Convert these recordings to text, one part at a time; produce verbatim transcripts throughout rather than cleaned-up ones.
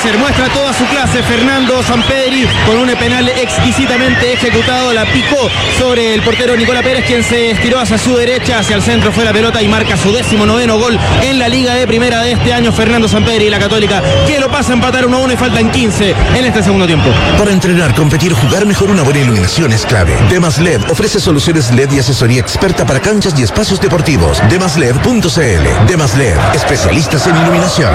hacer. Muestra toda su clase Fernando Sampedri con un penal exquisitamente ejecutado. La picó sobre el portero Nicolás Pérez, quien se estiró hacia su derecha, hacia el centro fue la pelota y marca su décimo noveno gol en la Liga de Primera de este año. Fernando Sampedri y la Católica, que lo pasa a empatar uno a uno y faltan quince en este segundo tiempo. Para entrenar, competir, jugar mejor, una buena iluminación es clave. Demas L E D ofrece soluciones L E D y asesoría experta para canchas y espacios deportivos. demas led punto c l. Demas L E D, especialistas en iluminación.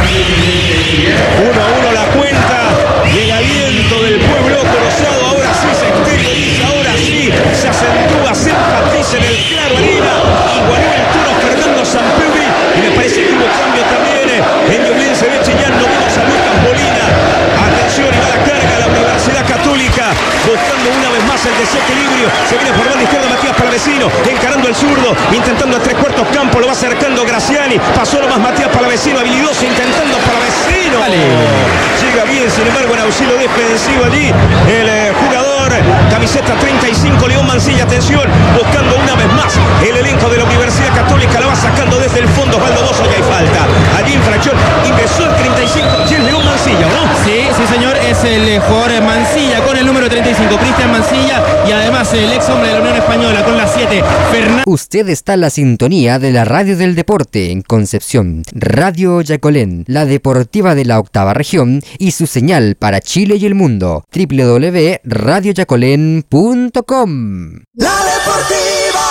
Uno a uno la cuenta. Llega viento del pueblo Corozado. Ahora sí se exterioriza, ahora sí se acentúa, se enfatiza en el claro arena. Igualó el turno Fernando Sampedri. Y me parece que hubo cambio también en Ñublense de Chillán. No vimos a Lucas Molina. Atención, y va la carga la Universidad Católica, buscando una vez más el desequilibrio. Se viene por banda izquierda Matías Palavecino, encarando el zurdo, intentando a tres cuartos campo, lo va acercando Graciani. Pasó nomás Matías Palavecino, habilidoso, intentando Palavecino. Vale. Llega bien, sin embargo, en auxilio defensivo allí el eh, jugador, camiseta treinta y cinco, León Mancilla. Atención, buscando una vez más el elenco de la Universidad Católica, la va sacando desde el fondo Osvaldo Bozo, y hay falta. Allí infracción, ingresó el treinta y cinco, y el León Mancilla, ¿no? Sí, sí señor, es el eh, jugador Mancilla con el número treinta y cinco, Cristian Mancilla, y además el ex hombre de la Unión Española con la siete, Fernando. Usted está en la sintonía de la Radio del Deporte en Concepción, Radio Yacolén, la deportiva de la octava región y su señal para Chile y el mundo, doble u doble u doble u punto radio yacolén punto com. La Deportiva.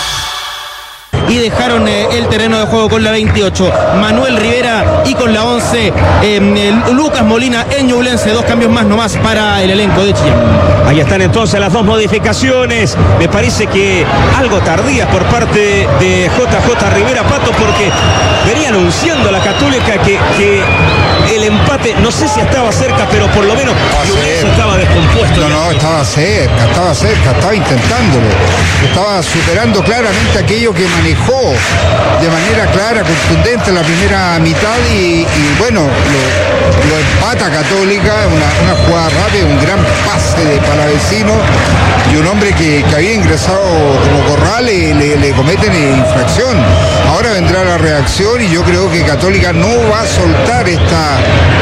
Y dejaron eh, el terreno de juego con la veintiocho Manuel Rivera y con la once eh, Lucas Molina en Ñublense. Dos cambios más nomás para el elenco de Chillán. Ahí están entonces las dos modificaciones. Me parece que algo tardía por parte de J J Rivera, Pato, porque venía anunciando la Católica que, que el empate, no sé si estaba cerca, pero por lo menos Ñublense estaba descompuesto. No, no, estaba cerca, estaba cerca, estaba intentándolo. Estaba superando claramente aquello que manejó de manera clara, contundente en la primera mitad y, y bueno, lo, lo empata Católica, una, una jugada rápida, un gran pase de Palavecino y un hombre que, que había ingresado como Corral y le, le cometen infracción. Ahora vendrá la reacción y yo creo que Católica no va a soltar esta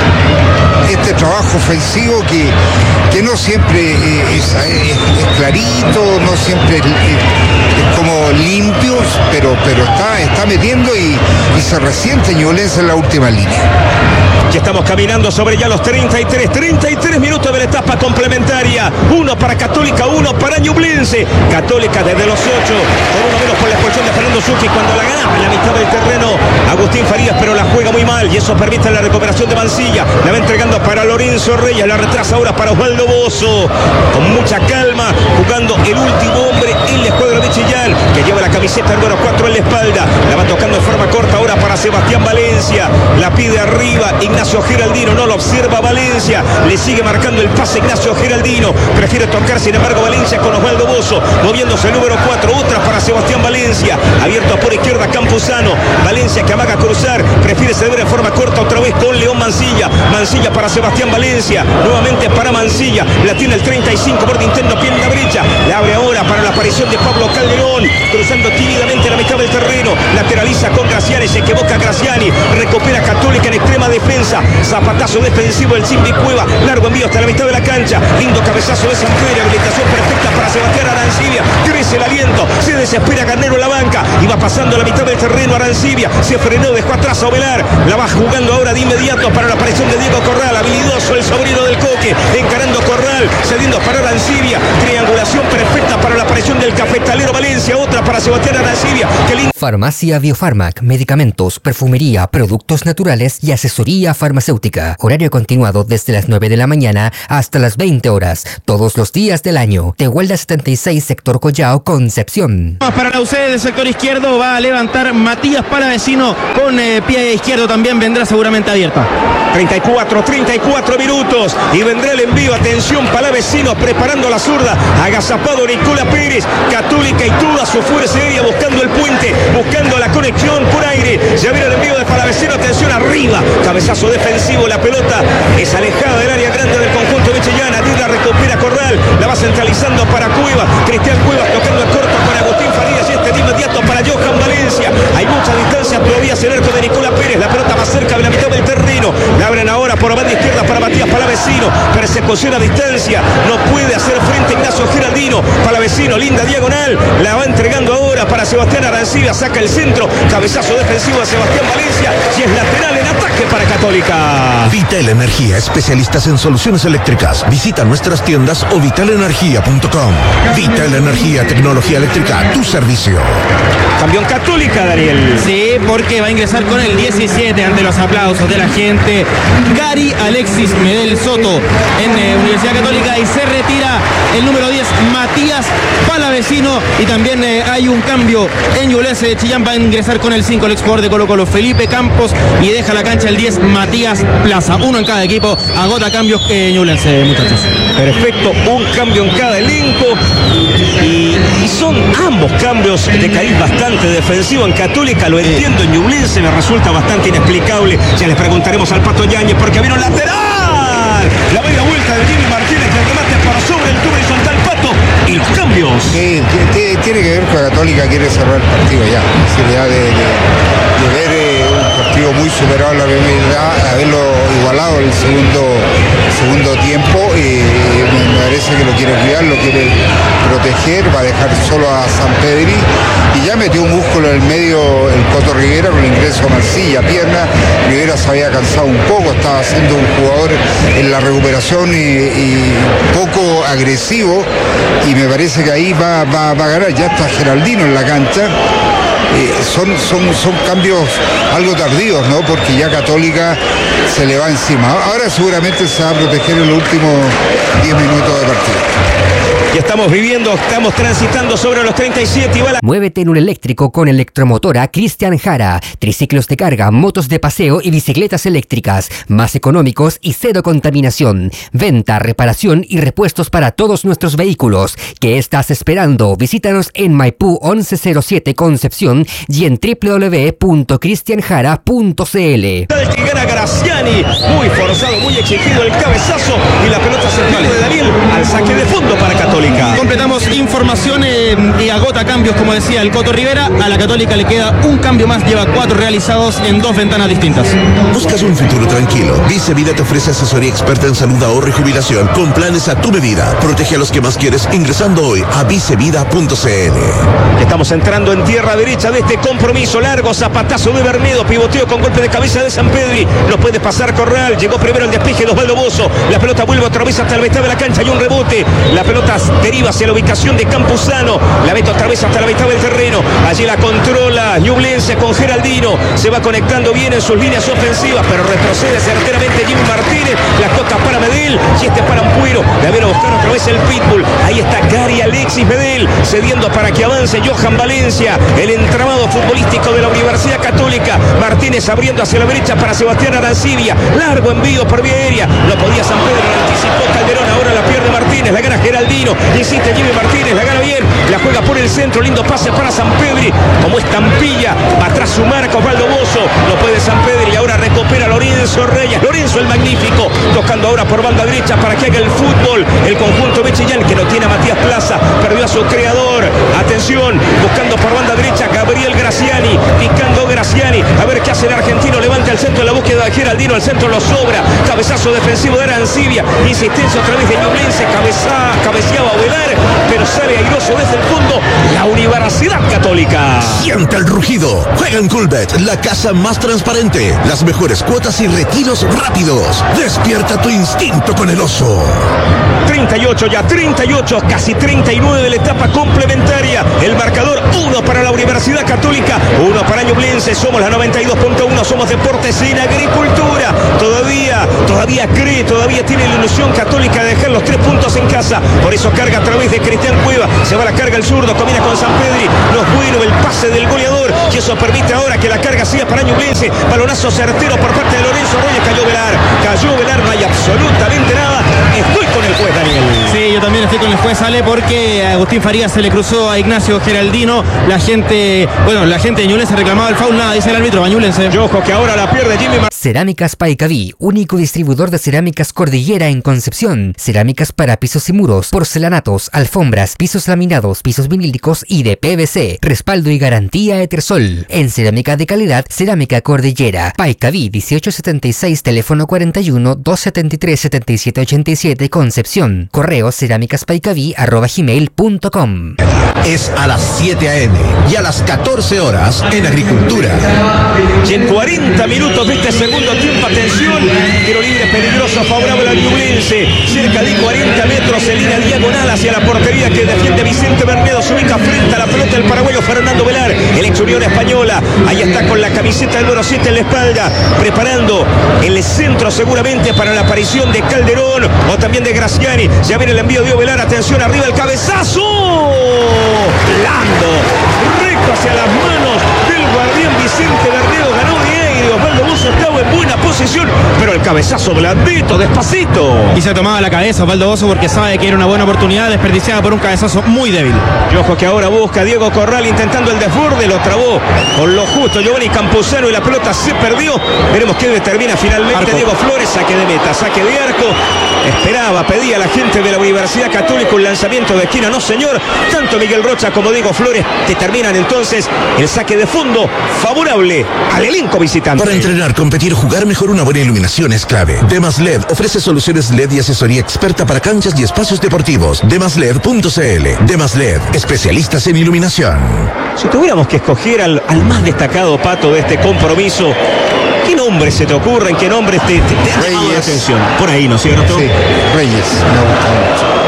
este trabajo ofensivo que, que no siempre es, es, es clarito, no siempre es, es, es como limpio, pero, pero está, está metiendo y, y se resiente Ñublense en la última línea. Ya estamos caminando sobre ya los treinta y tres, treinta y tres minutos de la etapa complementaria. Uno para Católica, uno para Ñublense. Católica desde los ocho, con uno menos por la expulsión de Fernando Zucchi cuando la ganaba en la mitad del terreno Agustín Farías, pero la juega muy mal y eso permite la recuperación de Mancilla. La va entregando para Lorenzo Reyes, la retrasa ahora para Osvaldo Bozo. Con mucha calma, jugando el último hombre en la escuadra de Chillán, que lleva la camiseta número cuatro en la espalda. La va tocando de forma corta ahora para Sebastián Valencia. La pide arriba Ignacio Geraldino, no lo observa Valencia, le sigue marcando el pase Ignacio Geraldino, prefiere tocar sin embargo Valencia con Osvaldo Bozo, moviéndose el número cuatro, otra para Sebastián Valencia, abierto por izquierda Campuzano, Valencia que amaga cruzar, prefiere ceder en forma corta otra vez con León Mancilla, Mancilla para Sebastián Valencia, nuevamente para Mancilla, la tiene el treinta y cinco, borde interno, pie en la brecha, la abre ahora para la aparición de Pablo Calderón, cruzando tímidamente la mitad del terreno, lateraliza con Graciani, se equivoca Graciani, recupera Católica en extrema defensa, zapatazo defensivo del Simbi Cueva, largo envío hasta la mitad de la cancha, lindo cabezazo de Sampedri, habilitación perfecta para Sebastián Arancibia, crece el aliento, se desespera Garnero en la banca y va pasando la mitad del terreno Arancibia, se frenó, dejó atrás a Ovelar, la va jugando ahora de inmediato para la aparición de Diego Corral, habilidoso el sobrino del Coque, encarando Corral, cediendo para Arancibia, triangulación perfecta para la aparición del cafetalero Valencia, otra para Sebastián Arancibia, que lindo. Farmacia Biofarmac, medicamentos, perfumería, productos naturales y asesoría farmacéutica. Horario continuado desde las nueve de la mañana hasta las veinte horas, todos los días del año. Tehuelda setenta y seis, sector Collao, Concepción. Para la U C del sector izquierdo va a levantar Matías Palavecino con eh, pie izquierdo, también vendrá seguramente abierta. treinta y cuatro, treinta y cuatro minutos y vendrá el envío, atención Palavecino preparando la zurda, agazapado Nicolás Pérez, Católica y toda su fuerza aérea buscando el puente, buscando la conexión por aire, ya viene el envío de Palavecino, atención arriba, cabezazo defensivo, la pelota es alejada del área grande del conjunto de Chillán, allí la recupera Corral, la va centralizando para Cuevas, Cristian Cuevas tocando el corto para Agustín Farías y este de inmediato para Johan Valencia, hay mucha distancia todavía hacia el arco de Nicolás Pérez, la pelota más cerca de la mitad del terreno, la abren ahora por por banda izquierda para Matías Palavecino. Persecución a distancia. No puede hacer frente a Ignacio Giraldino. Palavecino, linda diagonal. La va entregando ahora para Sebastián Arancibia. Saca el centro. Cabezazo defensivo a Sebastián Valencia. Y es lateral en ataque para Católica. Vital Energía, especialistas en soluciones eléctricas. Visita nuestras tiendas o vital energía punto com. Vital Energía, tecnología eléctrica, tu servicio. Campeón Católica, Daniel. Sí, porque va a ingresar con el diecisiete ante los aplausos de la gente. Gary Alexis Medel Soto en eh, Universidad Católica, y se retira el número diez, Matías Palavecino. Y también eh, hay un cambio en Ñublense de Chillán. Va a ingresar con el cinco el exjugador de Colo Colo, Felipe Campos, y deja la cancha el diez, Matías Plaza. Uno en cada equipo. Agota cambios eh, Ñublense, muchachos. Perfecto, un cambio en cada elenco. Y, y son ambos cambios de cariz bastante defensivo en Católica. Lo entiendo, en Ñublense me resulta bastante inexplicable. Ya les preguntaremos al Pato Yáñez porque vino lateral. La media vuelta de Jimmy Martínez, el remate por sobre el tubo horizontal, Pato. Y los cambios. Sí, tiene, tiene que ver con que Católica quiere cerrar el partido ya. Es decir, ya de, de, de ver eh, un partido muy superado en la primera mitad, haberlo igualado el segundo, segundo tiempo. Eh, me parece que lo quiere cuidar, lo quiere proteger, va a dejar solo a San Pedri. Y ya metió un músculo en el medio el Coto Rivera con el ingreso a Marcilla, pierna. Rivera se había cansado un poco, estaba siendo un jugador en la recuperación y, y poco agresivo. Y me parece que ahí va, va, va a ganar. Ya está Geraldino en la cancha. Eh, son, son, son cambios algo tardíos, ¿no? Porque ya Católica se le va encima. Ahora seguramente se va a proteger en los últimos diez minutos de partido. Y estamos viviendo, estamos transitando sobre los treinta y siete y va la... Muévete en un eléctrico con Electromotora Cristian Jara. Triciclos de carga, motos de paseo y bicicletas eléctricas. Más económicos y cero contaminación. Venta, reparación y repuestos para todos nuestros vehículos. ¿Qué estás esperando? Visítanos en Maipú once cero siete Concepción y en doble u doble u doble u punto cristian jara punto c l. El que gana Graciani, muy forzado, muy exigido el cabezazo y la pelota se pierde de Daniel al saque de fondo para Católica. Completamos información eh, y agota cambios, como decía el Coto Rivera. A la Católica le queda un cambio más, lleva cuatro realizados en dos ventanas distintas. ¿Buscas un futuro tranquilo? Vice Vida te ofrece asesoría experta en salud, ahorro y jubilación con planes a tu medida. Protege a los que más quieres ingresando hoy a vice vida punto c l. Estamos entrando en tierra derecha de este compromiso. Largo zapatazo de Bernedo, pivoteo con golpe de cabeza de San Pedri. Lo puede pasar Corral, llegó primero el despeje de Osvaldo Bozo. La pelota vuelve otra vez hasta el mitad de la cancha y un rebote. La pelota deriva hacia la ubicación de Campuzano. La mete otra vez hasta la mitad del terreno. Allí la controla Ñublense con Geraldino. Se va conectando bien en sus líneas ofensivas, pero retrocede certeramente Jimmy Martínez. La toca para Medel y este para Ampuero. La viene a buscar otra vez el Pitbull. Ahí está Gary Alexis Medel cediendo para que avance Johan Valencia. El entramado futbolístico de la Universidad Católica. Martínez abriendo hacia la derecha para Sebastián Arancibia. Largo envío por vía aérea. Lo podía San Pedro, lo anticipó Calderón. Ahora la pierde Martínez. La gana Geraldino. Insiste Jimmy Martínez. La gana bien. La juega por el centro. Lindo pase para San Pedri. Como estampilla. Atrás su marca Osvaldo Bozo. Lo puede San Pedri. Y ahora recupera Lorenzo Reyes. Lorenzo el magnífico. Tocando ahora por banda derecha para que haga el fútbol. El conjunto de Chillán, que no tiene a Matías Plaza. Perdió a su creador. Atención. Buscando por banda derecha Gabriel Graciani. Picando Graciani. A ver qué hace el argentino. Levanta el centro de la búsqueda de Geraldino. Al centro lo sobra. Cabezazo defensivo de Arancibia. Insistencia otra vez de Ñublense. Cabeza, cabeceaba a Velar. Pero sale airoso desde el fondo la Universidad Católica. Siente el rugido. Juega en Coolbet, la casa más transparente. Las mejores cuotas y retiros rápidos. Despierta tu instinto con el oso. treinta y ocho ya, treinta y ocho, casi treinta y nueve de la etapa complementaria. El marcador, uno para la Universidad Católica, uno para Ñublense. Somos la noventa y dos punto uno, somos Deportes en Agricultura. Todavía, todavía cree, todavía tiene la ilusión Católica de dejar los tres puntos en casa. Por eso carga a través de Cristian Cueva. Se va la carga el zurdo, combina con San Pedri. No es bueno el pase del goleador y eso permite ahora que la carga siga para Ñublense. Balonazo certero por parte de Lorenzo Reyes. Cayó Velar, cayó Velar, no hay absolutamente nada. Estoy con el juez, Daniel. Sí, yo también estoy con el juez Ale, porque a Agustín Farías se le cruzó a Ignacio Geraldino. La gente, bueno, la gente de Ñublense reclamaba el foul, nada, dice el árbitro, va Ñublense. Y ojo que ahora la pierde Jimmy Martínez. Cerámicas Paicaví, único distribuidor de cerámicas Cordillera en Concepción. Cerámicas para pisos y muros, porcelanatos, alfombras, pisos laminados, pisos vinílicos y de P V C. Respaldo y garantía Etersol. En cerámica de calidad, Cerámica Cordillera. Paicaví dieciocho setenta y seis, teléfono cuarenta y uno, doscientos setenta y tres, setenta y siete ochenta y siete, Concepción. Correo cerámicaspaicaví arroba gmail punto com. Es a las siete a eme y a las catorce horas en Agricultura. Y en cuarenta minutos de este segundo tiempo, atención, tiro libre peligroso favorable al Ñublense, cerca de cuarenta metros en línea diagonal hacia la portería que defiende Vicente Bernedo, se ubica frente a la pelota del paraguayo Fernando Velar, el ex Unión Española, ahí está con la camiseta número siete en la espalda, preparando el centro seguramente para la aparición de Calderón o también de Graciani. Ya viene el envío de Velar, atención, arriba el cabezazo, blando, recto hacia las manos del guardián Vicente Bernedo, ganó bien, Osvaldo Bozo estaba en buena posición, pero el cabezazo blandito, despacito. Y se tomaba la cabeza Osvaldo Bozo porque sabe que era una buena oportunidad desperdiciada por un cabezazo muy débil. Y ojo que ahora busca Diego Corral intentando el desborde, lo trabó con lo justo Giovanni Campuzano y la pelota se perdió. Veremos qué determina finalmente arco. Diego Flores, saque de meta, saque de arco. Esperaba, pedía a la gente de la Universidad Católica un lanzamiento de esquina, no señor. Tanto Miguel Rocha como Diego Flores determinan entonces el saque de fondo favorable al elenco visitante. Para entrenar, competir, jugar mejor, una buena iluminación es clave. Demas L E D ofrece soluciones L E D y asesoría experta para canchas y espacios deportivos. demas led punto cl. Demas L E D, especialistas en iluminación. Si tuviéramos que escoger al, al más destacado, Pato, de este compromiso, ¿qué nombres se te ocurren? ¿Qué nombres te, te, te han llamado la atención? Por ahí, ¿no es cierto? Sí, Reyes, me gusta mucho.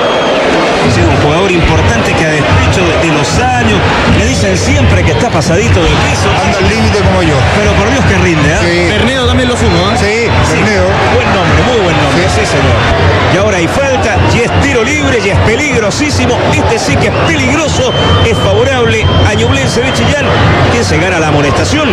Es un jugador importante que a despecho de, de los años, le dicen siempre que está pasadito de peso. Anda al límite como yo. Pero por Dios que rinde, ¿eh? Sí. Bernedo también lo sumo, ¿eh? Sí, Sí, Bernedo. buen nombre, muy buen nombre, sí. Sí. sí señor. Y ahora hay falta, y es tiro libre, y es peligrosísimo. Este sí que es peligroso, es favorable a Ñublense de Chillán. ¿Quién se gana la amonestación?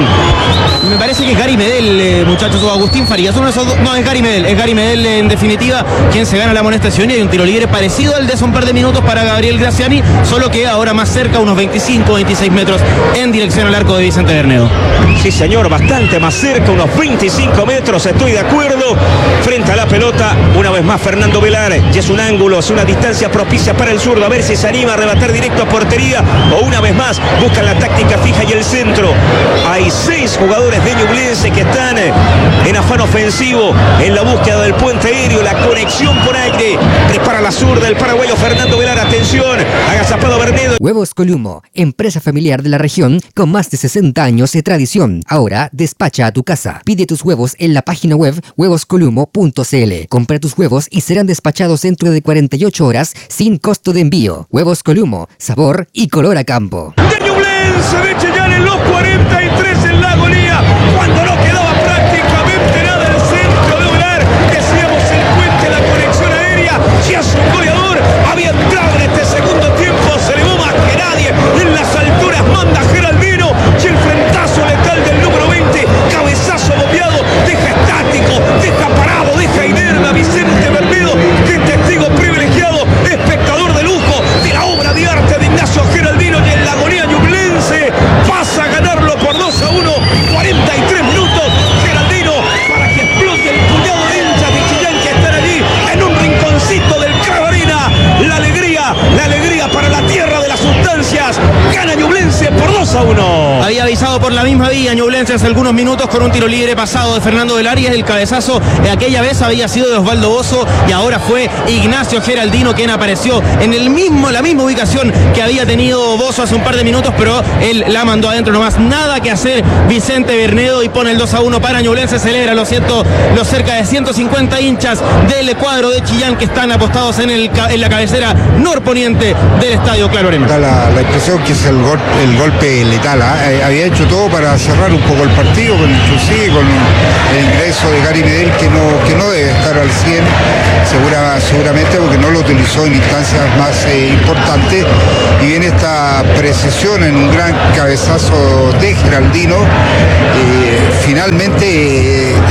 Me parece que es Gary Medel, eh, muchachos, o Agustín Farías. Uno de esos dos, no, es Gary Medel, es Gary Medel en definitiva quien se gana la amonestación, y hay un tiro libre parecido al de hace un par de minutos para Gabriel Graciani, solo que ahora más cerca, unos veinticinco, veintiséis metros en dirección al arco de Vicente Bernedo. Sí señor, bastante más cerca, unos veinticinco metros, estoy de acuerdo. Frente a la pelota, una vez más Fernando Velar, y es un ángulo, es una distancia propicia para el zurdo, a ver si se anima a arrebatar directo a portería, o una vez más buscan la táctica fija y el centro. Hay seis jugadores de Ñublense que están en afán ofensivo, en la búsqueda del puente aéreo, la conexión por aire. Prepara la zurda el paraguayo Fernando Velar, atención, agazapado Bernedo. Huevos Columo, empresa familiar de la región con más de sesenta años de tradición. Ahora despacha a tu casa. Pide tus huevos en la página web huevos columo punto cl. Compra tus huevos y serán despachados dentro de cuarenta y ocho horas sin costo de envío. Huevos Columo, sabor y color a campo. De Ñublense de Chillán en los cuarenta y tres en la agonía, cuando no quedaba prácticamente nada el centro de Velar, decíamos el puente, la conexión aérea, ya es un goleador, había entrado en este segundo tiempo, se elevó más que nadie, en las alturas manda Geraldino, y el frentazo letal del número veinte, cabezazo bombeado, deja estático, deja parado, deja inerme a Vicente Bernedo, que testigo privilegiado, espectador de lujo de la obra de arte de Ignacio Geraldino, y en la agonía Ñublense pasa a ganarlo por dos a uno, cuarenta y tres minutos, Geraldino, para que explote el puñado de hinchas de Chillán que están allí, en un rinconcito del Cravo Arena, la alegría, la alegría para la tierra de las sustancias, gana Ñublense por dos a uno. Había avisado por la misma vía Ñublense hace algunos minutos con un tiro libre pasado de Fernando Velar, y el cabezazo de aquella vez había sido de Osvaldo Bozo, y ahora fue Ignacio Geraldino quien apareció en el mismo, la misma ubicación que había tenido Bozo hace un par de minutos, pero él la mandó adentro nomás. Nada que hacer Vicente Bernedo, y pone el dos a uno para Ñublense. Celebra lo cierto, los cerca de ciento cincuenta hinchas del cuadro de Chillán que están apostados en, el, en la cabecera norponiente del estadio Claro Arena. Da la, la impresión que es el, gol, el golpe letal. ¿eh? Había hecho todo para cerrar un poco el partido, con, inclusive con el ingreso de Gary Medel, que no, que no debe estar al cien, segura, seguramente porque no lo utilizó en instancias más eh, importantes, y viene esta precisión en un gran cabezazo de Geraldino, eh, finalmente eh, de, de,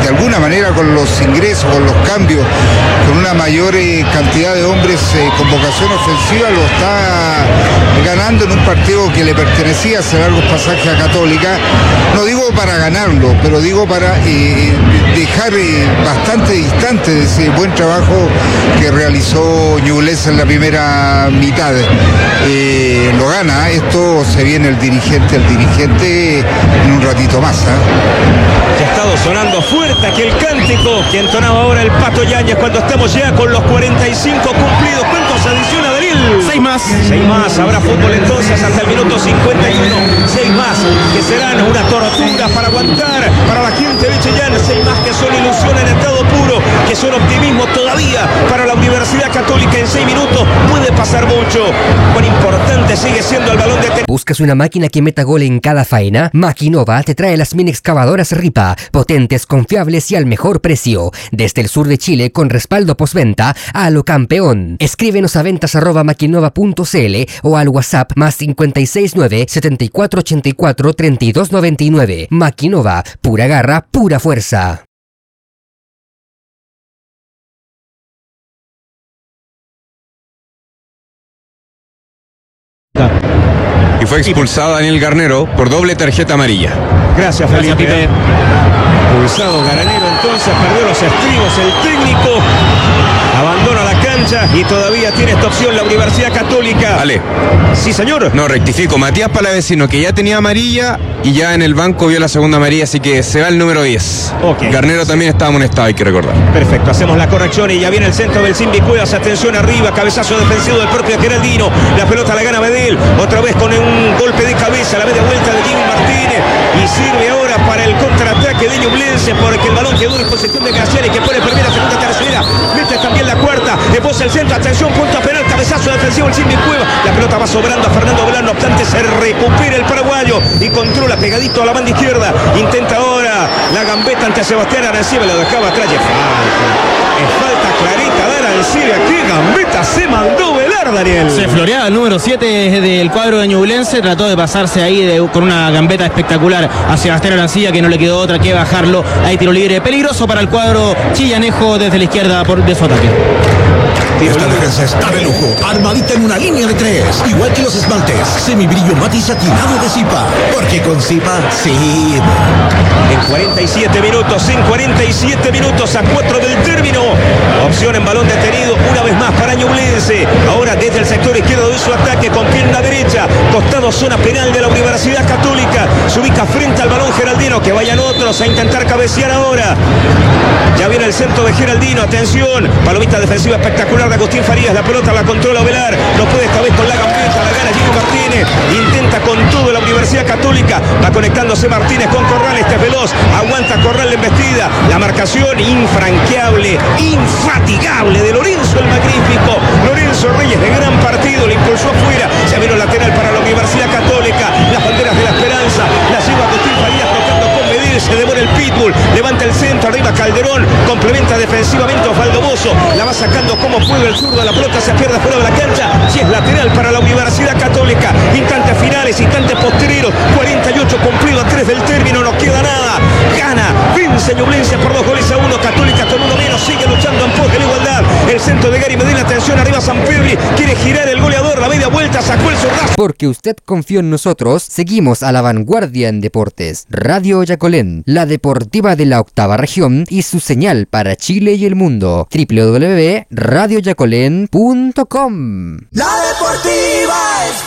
de alguna manera con los ingresos, con los cambios, con una mayor eh, cantidad de hombres eh, con vocación ofensiva, lo está ganando en un partido que le pertenecía hace largos pasajes a Católica. No digo para ganarlo, pero digo para eh, dejar eh, bastante distante de ese buen trabajo que realizó Ñublense en la primera mitad. Eh, lo gana, esto se viene el dirigente, el dirigente en un ratito más. ¿eh? Ya ha estado sonando fuerte aquel cántico que entonaba ahora el Pato Yáñez cuando estamos ya con los cuarenta y cinco cumplidos. ¿Cuántos adiciona Daniel? Seis más. Seis más. Habrá fútbol entonces hasta el minuto cincuenta y uno. Seis más que serán una tortura para aguantar para la gente de Chillán. Seis más que son ilusión en estado puro, que son optimismo todavía para la Universidad Católica. En seis minutos puede pasar mucho. Cuán importante sigue siendo el balón de tenis. ¿Buscas una máquina que meta gol en cada faena? Maquinova te trae las mini excavadoras Ripa, potentes, confiables y al mejor precio. Desde el sur de Chile con respaldo postventa a lo campeón. Escríbenos a ventas arroba maquinova punto cl o al WhatsApp más cinco seis nueve, siete cuatro ocho cuatro, tres dos nueve nueve. Maquinova, pura garra, pura fuerza. Y fue expulsado Daniel Garnero por doble tarjeta amarilla. Gracias, Felipe. Gracias, Expulsado Garnero, entonces perdió los estribos el técnico. Abandona la cancha y todavía tiene esta opción la Universidad Católica. Vale. Sí, señor. No, rectifico. Matías Palavecino, que ya tenía amarilla y ya en el banco vio la segunda amarilla, así que se va el número diez. Okay. Garnero también estaba amonestado, hay que recordar. Perfecto, hacemos la corrección y ya viene el centro del Simbi Cuevas. Atención arriba, cabezazo defensivo del propio Geraldino. La pelota la gana Medel, otra vez con un golpe de cabeza, la media vuelta de Jimmy Martínez. Y sirve ahora para el contraataque de Ñublense, porque el balón quedó en posesión de Graciani, que pone primera, segunda, tercera. Mete también la cuarta, le posa el centro, atención, punto penal, cabezazo defensivo el Simbi Cueva. La pelota va sobrando a Fernando Velano, no obstante se recupera el paraguayo y controla pegadito a la banda izquierda. Intenta ahora la gambeta ante Sebastián Arancibia, lo dejaba atrás y es falta. Es falta clarita de Arancibia. Qué gambeta se mandó Velar, Daniel. Se floreaba el número siete del cuadro de Ñublense, trató de pasarse ahí de, con una gambeta espectacular a Sebastián Arancibia, que no le quedó otra que bajarlo. Hay tiro libre peligroso para el cuadro chillanejo desde la izquierda por, de su ataque. Esta defensa está de lujo, armadita en una línea de tres, igual que los esmaltes, semibrillo mate y satinado de Zipa, porque con Zipa, sí. En cuarenta y siete minutos, en cuarenta y siete minutos a cuatro del término, opción en balón detenido una vez más para Ñublense, ahora desde el sector izquierdo de su ataque con pierna derecha, costado zona penal de la Universidad Católica, se ubica frente al balón Geraldino, que vayan otros a intentar cabecear ahora. Ya viene el centro de Geraldino, atención, palomita defensiva espectacular de Agustín Farías, la pelota la controla Velar, no puede esta vez con la gambeta, la gana Gino Martínez, intenta con todo la Universidad Católica, va conectándose Martínez con Corral, este es veloz, aguanta Corral la embestida, la marcación infranqueable, infatigable de Lorenzo el Magnífico, Lorenzo Reyes de gran partido, le impulsó afuera, se vino lateral para la Universidad Católica, las banderas de la esperanza, la lleva Agustín Farías tocando con Medel, se devora el pitbull, levanta el centro, arriba Calderón, complementa defensivamente Osvaldo Bozo, la va sacando como puede el zurdo, la pelota se pierde fuera de la cancha, si es lateral para la Universidad Católica, instantes finales, instantes posteriores, cuarenta y ocho cumplido a tres del término, no queda nada, gana, vence Ñublense por dos goles a uno, Católica con uno menos, sigue luchando en pos de la igualdad, el centro de Gary Medina, atención arriba Sampedri, quiere girar el goleador, la media vuelta, sacó el zurdazo. Porque usted confió en nosotros, seguimos a la vanguardia en deportes. Radio Yacolén, la deportiva de la octava región y su señal para Chile y el mundo. doble u doble u doble u punto radio yacolén punto com. La deportiva es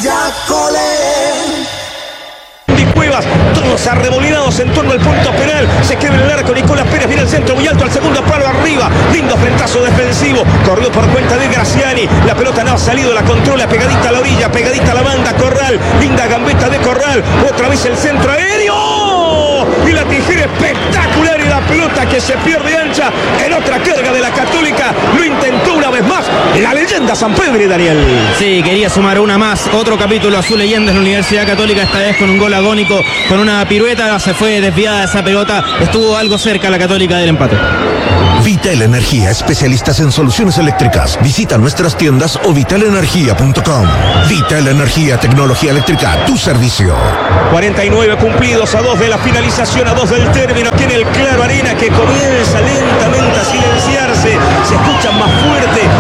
Yacolén. Cuevas, todos arremolinados en torno al punto penal, se queda en el arco Nicolás Pérez, viene el centro muy alto al segundo palo arriba, lindo frentazo defensivo, corrió por cuenta de Graciani, la pelota no ha salido, la controla pegadita a la orilla, pegadita a la banda, Corral, linda gambeta de Corral, otra vez el centro aéreo y la tijera espectacular y la pelota que se pierde ancha en otra carga de la Católica, lo intentó una vez más la leyenda Sampedri, Daniel. Sí, quería sumar una más, otro capítulo a su leyenda en la Universidad Católica, esta vez con un gol agónico, con una pirueta, se fue desviada esa pelota, estuvo algo cerca la Católica del empate. Vital Energía, especialistas en soluciones eléctricas. Visita nuestras tiendas o vital energía punto com. Vital Energía, tecnología eléctrica, tu servicio. cuarenta y nueve cumplidos a dos de la finalización, a dos del término, aquí en el Claro Arena, que comienza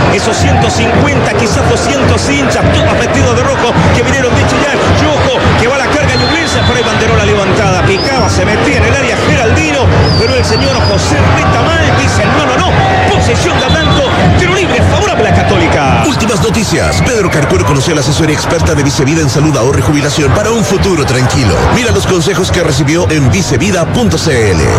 esos ciento cincuenta, quizás doscientos hinchas, todos vestidos de rojo, que vinieron de Chillán. Y ojo, que va la carga Ñublense, por ahí banderola levantada, picaba, se metía en el área Geraldino, pero el señor José Retamal dice no, no, no, posesión de Atlanta, tiro libre favorable a Católica. Últimas noticias. Pedro Carcuro conoció a la asesoría experta de Vicevida en salud, ahorro y jubilación para un futuro tranquilo. Mira los consejos que recibió en vicevida punto c l.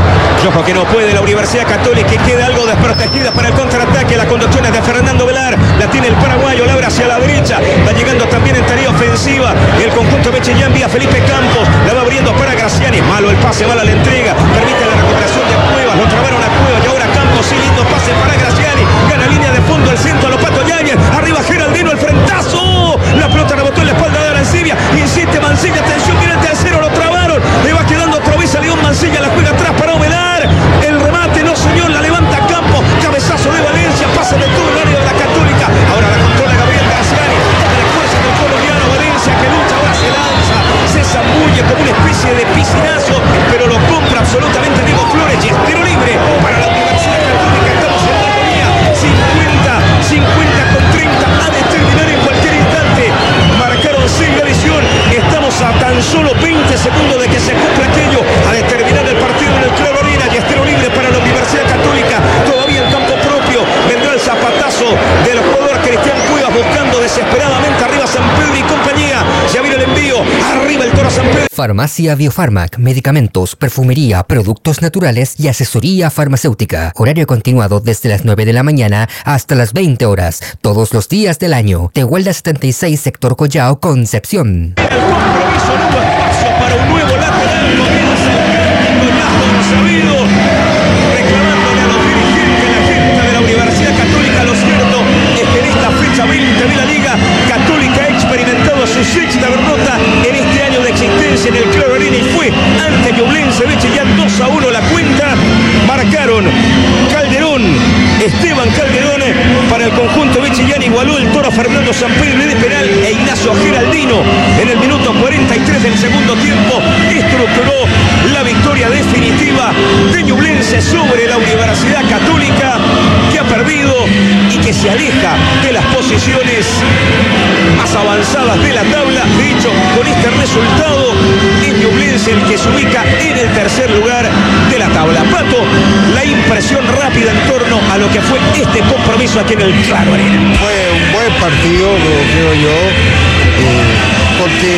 Ojo que no puede la Universidad Católica, que queda algo desprotegida para el contraataque. La conducción es de Fernando Velar, la tiene el paraguayo, la abre hacia la derecha, va llegando también en tarea ofensiva el conjunto Bechellán vía Felipe Campos, la va abriendo para Graciani, malo el pase, mala la entrega, permite la recuperación de Cuevas, lo trabaron a Cuevas y ahora Campos, sí, lindo pase para Graciani, gana línea de fondo al centro a los Pato Yáñez, arriba Geraldino, el frentazo, la pelota rebotó en la espalda de Arancibia, insiste Mancilla, atención, viene el tercero, lo trabaron, le va quedando otra vez a León Mancilla, la juega atrás para Ovelar, el remate, no señor, la levanta Campos, cabezazo de Valencia, pasa de todo el área de la Católica, ahora la controla Gabriel Graciani, la fuerza del colombiano Valencia que lucha, ahora se lanza, se zambulle como una especie de piscinazo, pero lo compra absolutamente Diego Flores, y es tiro libre para la Universidad Católica, estamos en la armonía, cincuenta, cincuenta con treinta, a determinar en cualquier instante, marcaron sin la visión, estamos a tan solo veinte segundos de que se cumpla aquello, a determinar el partido en el Claro Arena, y es tiro libre para la Universidad Católica, todavía en campo propio, vendrá el zapatazo del jugador Cristian Cuevas buscando desesperadamente arriba San Pedro y compañía, ya viene el envío, arriba el Toro San Pedro. Farmacia Biofarmac, medicamentos, perfumería, productos naturales y asesoría farmacéutica. Horario continuado desde las nueve de la mañana hasta las veinte horas, todos los días del año. Tehuelda setenta y seis, sector Collao, Concepción. El compromiso, nuevo espacio para un nuevo lateral, comienza un coñazo sabido, reclamándole a los dirigentes, la gente de la Universidad Católica. Lo cierto es que en esta fecha veinte de la Liga, Católica ha experimentado su sexta derrota en este año de existencia en el Claro Arena, y fue ante Ñublense Bechellán, dos a uno la cuenta. Marcaron Calderón, Esteban Calderón para el conjunto Bechellán, igualó el Toro Fernando San Pedro de penal, e Ignacio Geraldino en el minuto cuarenta y tres del segundo tiempo estructuró la victoria definitiva de Ñublense sobre la Universidad Católica, que ha perdido y que se aleja de las posiciones más avanzadas de la tabla. De hecho, con este resultado es Ñublense el que se ubica en el tercer lugar de la tabla. Pato, la impresión rápida en torno a lo que fue este compromiso aquí en el Claro Arena. Fue un buen partido, creo yo, eh, porque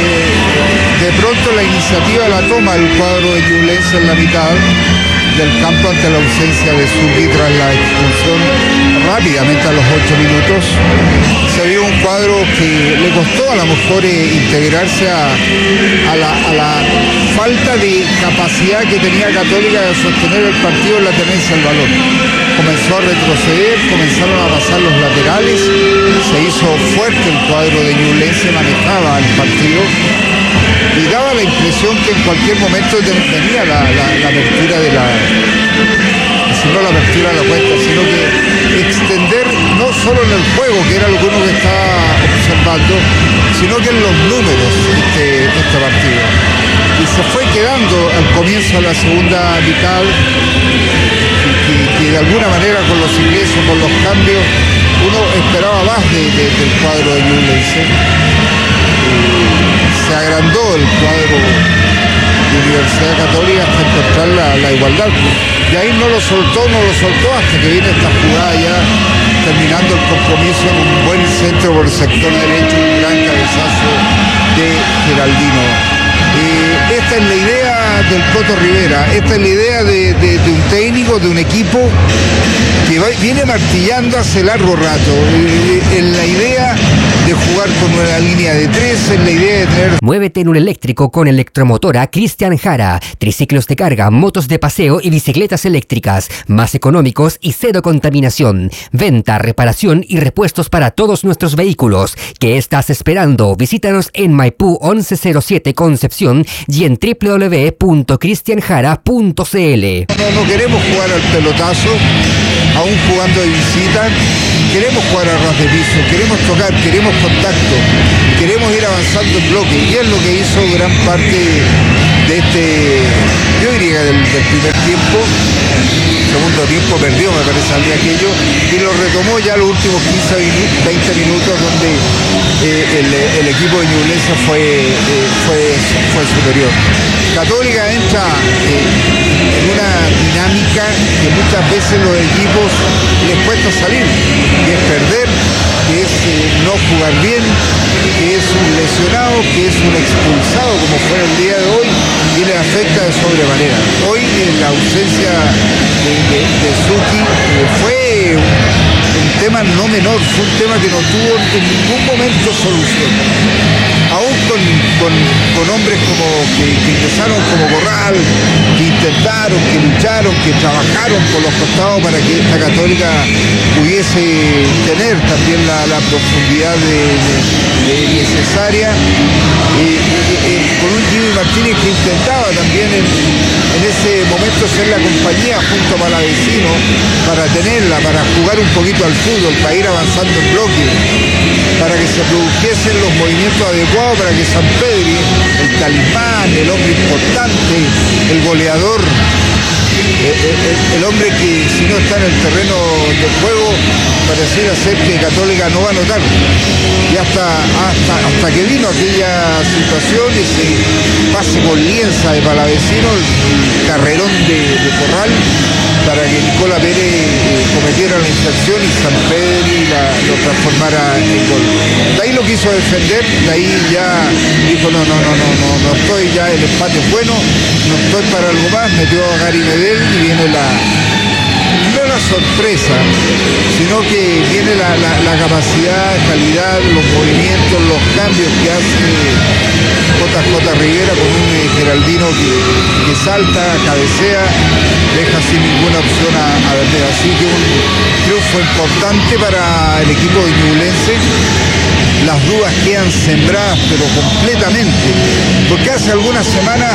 de pronto la iniciativa la toma el cuadro de Ñublense en la mitad del campo ante la ausencia de Zurdi tras la expulsión rápidamente a los ocho minutos. Se vio un cuadro que le costó a lo mejor eh, integrarse a, a, la, a la falta de capacidad que tenía Católica de sostener el partido en la tenencia del balón. Comenzó a retroceder, comenzaron a pasar los laterales, se hizo fuerte el cuadro de Ñublense, manejaba el partido y daba la impresión que en cualquier momento venía la, la, la apertura de la, si no la apertura de la cuenta, sino que extender no solo en el juego, que era lo que uno estaba observando, sino que en los números este, este partido. Y se fue quedando al comienzo de la segunda mitad, que, que de alguna manera con los ingresos, con los cambios, uno esperaba más de, de, del cuadro de Ñublense. Se agrandó el cuadro de Universidad Católica hasta encontrar la, la igualdad. Y ahí no lo soltó, no lo soltó hasta que viene esta jugada ya terminando el compromiso en un buen centro por el sector derecho, un gran cabezazo de Geraldino. Eh, esta es la idea del Coto Rivera, esta es la idea de, de, de un técnico, de un equipo que va, viene martillando hace largo rato, eh, en la idea de jugar con una línea de tres, en la idea de tener... Muévete en un eléctrico con Electromotora Cristian Jara. Triciclos de carga, motos de paseo y bicicletas eléctricas, más económicos y cero contaminación. Venta, reparación y repuestos para todos nuestros vehículos. ¿Qué estás esperando? Visítanos en Maipú once cero siete Concepción y en doble u doble u doble u punto cristian jara punto c l. No, no queremos jugar al pelotazo, aún jugando de visita. Queremos jugar a ras de piso, queremos tocar, queremos contacto, queremos ir avanzando en bloque, y es lo que hizo gran parte de este, yo diría del, del primer tiempo, segundo tiempo perdió, me parece, al día aquello, y lo retomó ya los últimos quince, veinte minutos, donde eh, el, el equipo de Ñublense fue, eh, fue, fue superior. Católica entra eh, en una dinámica que muchas veces los equipos les cuesta salir, que es perder, que es eh, no jugar bien, que es un lesionado, que es un expulsado como fue el día de hoy, y le afecta de sobremanera. Hoy en la ausencia de, de, de Suki eh, fue un, un tema no menor, fue un tema que no tuvo en ningún momento solución. Aún con, con, con hombres como que, que ingresaron como Corral, que intentaron, que lucharon, que trabajaron por los costados para que esta Católica pudiese tener también la, la profundidad de, de, de necesaria, eh, eh, eh, con un Jimmy Martínez que intentaba también en, en ese momento ser la compañía junto a Palavecino para tenerla, para jugar un poquito al fútbol, para ir avanzando en bloque, para que se produjesen los movimientos adecuados, para que San Pedri, el talismán, el hombre importante, el goleador, el, el, el hombre que si no está en el terreno del juego pareciera ser que Católica no va a notar. Y hasta, hasta, hasta que vino aquella situación, ese pase con lienza de Palavecino, el carrerón de, de Corral, para que Nicola Pérez eh, cometiera la infracción y San Pedri la, lo transformara en gol. De ahí lo quiso defender, de ahí ya dijo no, no, no, no, no, no estoy, ya el empate es bueno, no estoy para algo más, metió a Gary Medel y viene la, no la sorpresa, sino que viene la, la, la capacidad, calidad, los movimientos, los cambios que hace J J Rivera con un eh, Geraldino que, que salta, cabecea, deja sin ninguna opción a, a Verder. Así que un triunfo importante para el equipo de Ñublense. Las dudas quedan sembradas, pero completamente, porque hace algunas semanas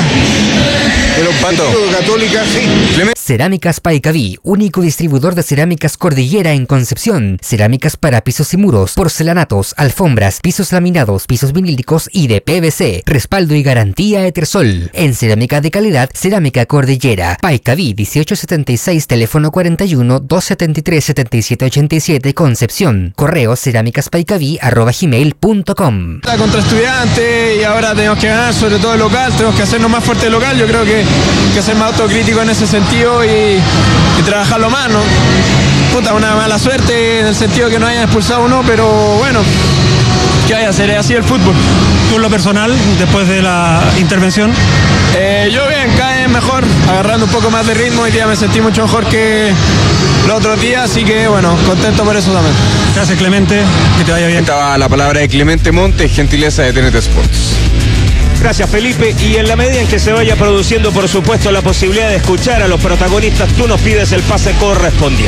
el objetivo de Católica, sí. Cerámicas Paicaví, único distribuidor de cerámicas Cordillera en Concepción. Cerámicas para pisos y muros, porcelanatos, alfombras, pisos laminados, pisos vinílicos y de P V C. Respaldo y garantía Etersol. En cerámica de calidad, Cerámica Cordillera. Paicaví dieciocho setenta y seis, teléfono cuarenta y uno, doscientos setenta y tres, setenta y siete ochenta y siete, Concepción. Correo cerámicaspaicaví arroba gmail punto com. Contra Estudiantes y ahora tenemos que ganar, sobre todo el local, tenemos que hacernos más fuerte el local. Yo creo que hay que ser más autocrítico en ese sentido y, y trabajarlo más, ¿no? Puta, una mala suerte en el sentido que no hayan expulsado uno, pero bueno, ¿qué hay a hacer? Es así el fútbol. ¿Tú en lo personal, después de la intervención? Eh, yo bien, cae mejor, agarrando un poco más de ritmo. Hoy día me sentí mucho mejor que los otros días, así que bueno, contento por eso también. Gracias, Clemente, que te vaya bien. Estaba la palabra de Clemente Montes, gentileza de T N T Sports. Gracias, Felipe, y en la medida en que se vaya produciendo, por supuesto, la posibilidad de escuchar a los protagonistas, tú nos pides el pase correspondiente.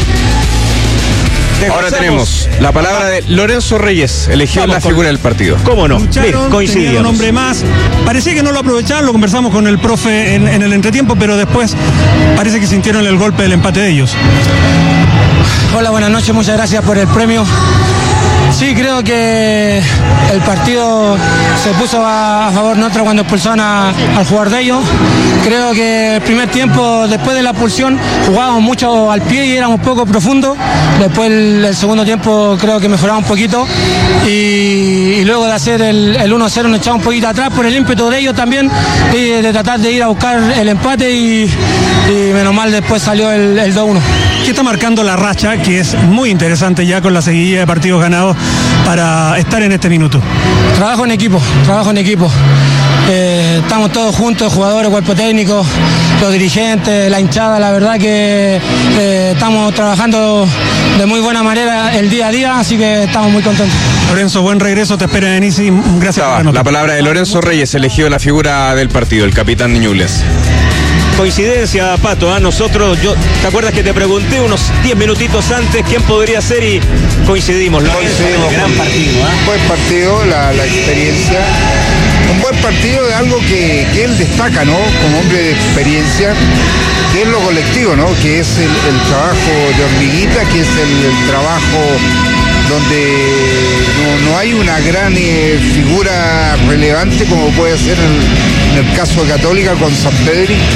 Ahora tenemos la palabra de Lorenzo Reyes, elegido Vamos la figura con... del partido. ¿Cómo no? Lucharon, tenían un hombre más. Parecía que no lo aprovechaban, lo conversamos con el profe en, en el entretiempo, pero después parece que sintieron el golpe del empate de ellos. Hola, buenas noches, muchas gracias por el premio. Sí, creo que el partido se puso a, a favor nuestro cuando expulsaron a, al jugador de ellos. Creo que el primer tiempo, después de la expulsión, jugábamos mucho al pie y éramos poco profundos. Después el, el segundo tiempo creo que mejoramos un poquito y, y luego de hacer el, el uno cero nos echamos un poquito atrás por el ímpetu de ellos también y de tratar de ir a buscar el empate y, y menos mal después salió el, el dos uno. ¿Qué está marcando la racha, que es muy interesante ya con la seguidilla de partidos ganados para estar en este minuto? Trabajo en equipo, trabajo en equipo. Eh, estamos todos juntos, jugadores, cuerpo técnico, los dirigentes, la hinchada, la verdad que eh, estamos trabajando de muy buena manera el día a día, así que estamos muy contentos. Lorenzo, buen regreso, te espera en Easy, gracias por la, la palabra de Lorenzo Reyes, elegido la figura del partido, el capitán de Ñublense. Coincidencia, Pato, a ¿eh? nosotros, yo, ¿te acuerdas que te pregunté unos diez minutitos antes quién podría ser y coincidimos? Coincidimos, gran partido, ¿eh? Un buen partido, la, la experiencia, un buen partido de algo que, que él destaca, ¿no? Como hombre de experiencia, que es lo colectivo, ¿no? Que es el, el trabajo de hormiguita, que es el, el trabajo donde no, no hay una gran eh, figura relevante como puede ser en el, en el caso de Católica con San Pedri,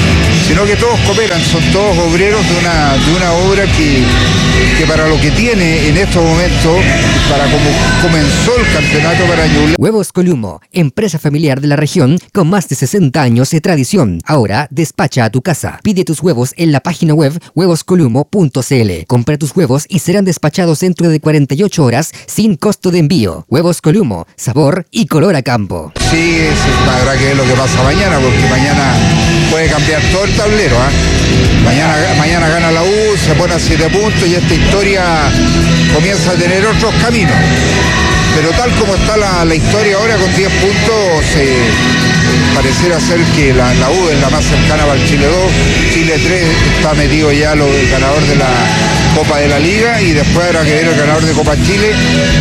sino que todos cooperan, son todos obreros de una, de una obra que, que para lo que tiene en estos momentos, para como comenzó el campeonato para Ñublense. Huevos Columo, empresa familiar de la región con más de sesenta años de tradición. Ahora despacha a tu casa. Pide tus huevos en la página web huevos columo punto c l. Compra tus huevos y serán despachados dentro de cuarenta y ocho horas sin costo de envío. Huevos Columo, sabor y color a campo. Sí, sí, habrá que ver lo que pasa mañana, porque mañana puede cambiar todo el tablero. ¿eh? Mañana, mañana gana la U, se pone a siete puntos y esta historia comienza a tener otros caminos. Pero tal como está la, la historia ahora, con diez puntos, eh, pareciera ser que la, la U es la más cercana para el Chile dos, Chile tres está metido ya lo, el ganador de la Copa de la Liga, y después habrá que ver el ganador de Copa Chile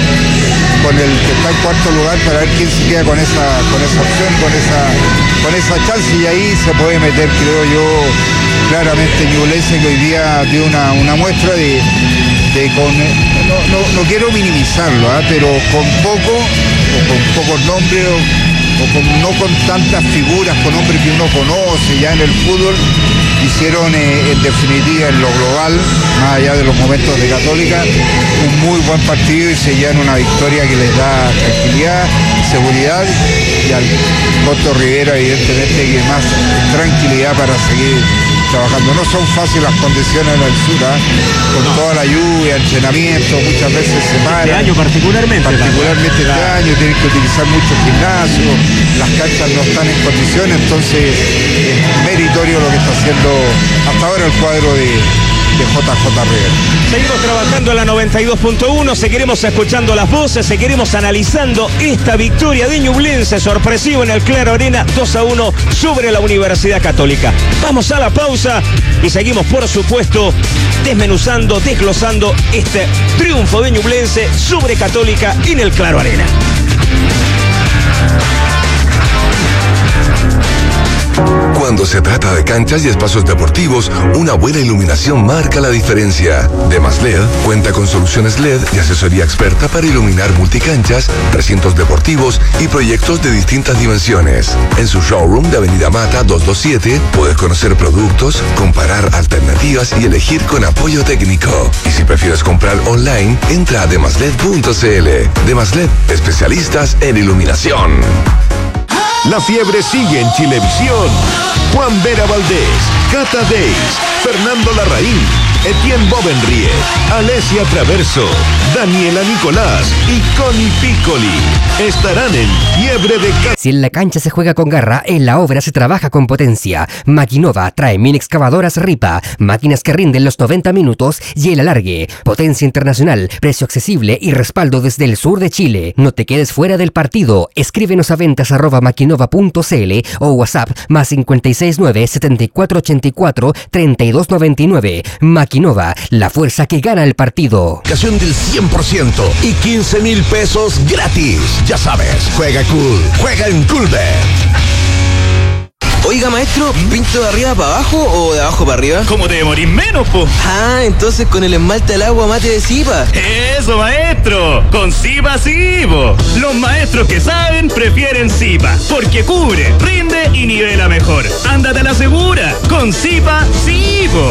con el que está en cuarto lugar, para ver quién se queda con esa, con esa opción, con esa, con esa chance, y ahí se puede meter, creo yo, claramente Ñublense, que hoy día dio una, una muestra de, de con, no, no, no quiero minimizarlo, ¿eh? pero con poco, o con pocos nombres, o, o con, no con tantas figuras, con hombres que uno conoce ya en el fútbol, hicieron eh, en definitiva en lo global, más allá de los momentos de Católica, un muy buen partido, y se llevan una victoria que les da tranquilidad, seguridad, y al Coto Rivera evidentemente que más tranquilidad para seguir trabajando. No son fáciles las condiciones en el sur, ¿eh? con no. toda la lluvia, entrenamiento, muchas veces se paran. Este año particularmente. Particularmente este claro. año, tienen que utilizar mucho gimnasio, las canchas no están en condiciones, entonces es meritorio lo que está haciendo hasta ahora el cuadro de, de J J Rivera. Seguimos trabajando en la noventa y dos punto uno, seguiremos escuchando las voces, seguiremos analizando esta victoria de Ñublense sorpresivo en el Claro Arena, dos a uno sobre la Universidad Católica. Vamos a la pausa y seguimos, por supuesto, desmenuzando, desglosando este triunfo de Ñublense sobre Católica en el Claro Arena. Cuando se trata de canchas y espacios deportivos, una buena iluminación marca la diferencia. Demas L E D cuenta con soluciones L E D y asesoría experta para iluminar multicanchas, recintos deportivos y proyectos de distintas dimensiones. En su showroom de Avenida Mata doscientos veintisiete puedes conocer productos, comparar alternativas y elegir con apoyo técnico. Y si prefieres comprar online, entra a demasled punto c l. Demas L E D, especialistas en iluminación. La fiebre sigue en Chilevisión. Juan Vera Valdés, Cata Days, Fernando Larraín, Etienne Bovenriet, Alesia Traverso, Daniela Nicolás y Connie Piccoli estarán en Fiebre de Cata. Si en la cancha se juega con garra, en la obra se trabaja con potencia. Maquinova trae mini excavadoras Ripa, máquinas que rinden los noventa minutos y el alargue. Potencia internacional, precio accesible y respaldo desde el sur de Chile. No te quedes fuera del partido. Escríbenos a ventas arroba maquinova punto c l o WhatsApp más cincuenta y seis nueve, setenta y cuatro ochenta y cuatro, treinta y dos noventa y nueve. Maquinova, la fuerza que gana el partido. Ocasión del cien por ciento y quince mil pesos gratis. Ya sabes, juega cool, juega en Coolbet. Oiga, maestro, ¿pinto de arriba para abajo o de abajo para arriba? ¿Cómo te demorís menos, po? Ah, entonces con el esmalte al agua mate de Zipa. Eso, maestro, con Zipa sí, po. Los maestros que saben prefieren Zipa, porque cubre, rinde y nivela mejor. Ándate a la segura, con Zipa sí, po.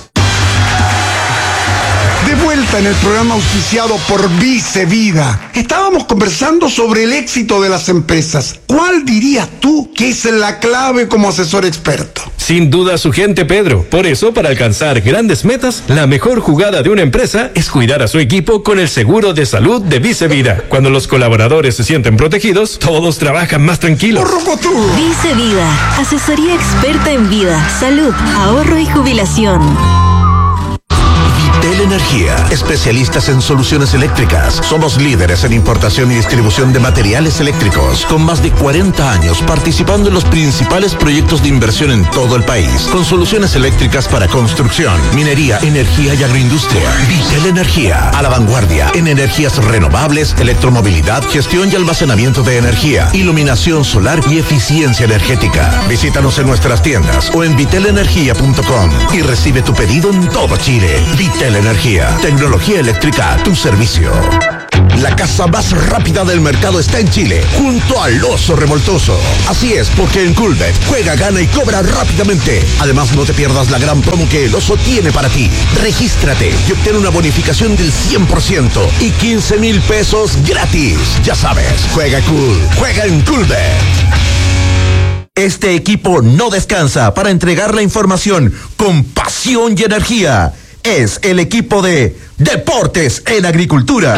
De vuelta en el programa auspiciado por Vice Vida. Estábamos conversando sobre el éxito de las empresas. ¿Cuál dirías tú que es la clave como asesor experto? Sin duda su gente, Pedro. Por eso, para alcanzar grandes metas, la mejor jugada de una empresa es cuidar a su equipo con el seguro de salud de Vice Vida. Cuando los colaboradores se sienten protegidos, todos trabajan más tranquilos. Vice Vida, asesoría experta en vida, salud, ahorro y jubilación. Telenergía, especialistas en soluciones eléctricas. Somos líderes en importación y distribución de materiales eléctricos, con más de cuarenta años participando en los principales proyectos de inversión en todo el país, con soluciones eléctricas para construcción, minería, energía y agroindustria. Telenergía, a la vanguardia en energías renovables, electromovilidad, gestión y almacenamiento de energía, iluminación solar y eficiencia energética. Visítanos en nuestras tiendas o en vitelenergia punto com y recibe tu pedido en todo Chile. Vitel Energía, tecnología eléctrica a tu servicio. La casa más rápida del mercado está en Chile, junto al Oso Revoltoso. Así es, porque en Coolbet juega, gana y cobra rápidamente. Además, no te pierdas la gran promo que el Oso tiene para ti. Regístrate y obtén una bonificación del cien por ciento y quince mil pesos gratis. Ya sabes, juega cool, juega en Coolbet. Este equipo no descansa para entregar la información con pasión y energía. Es el equipo de Deportes en Agricultura.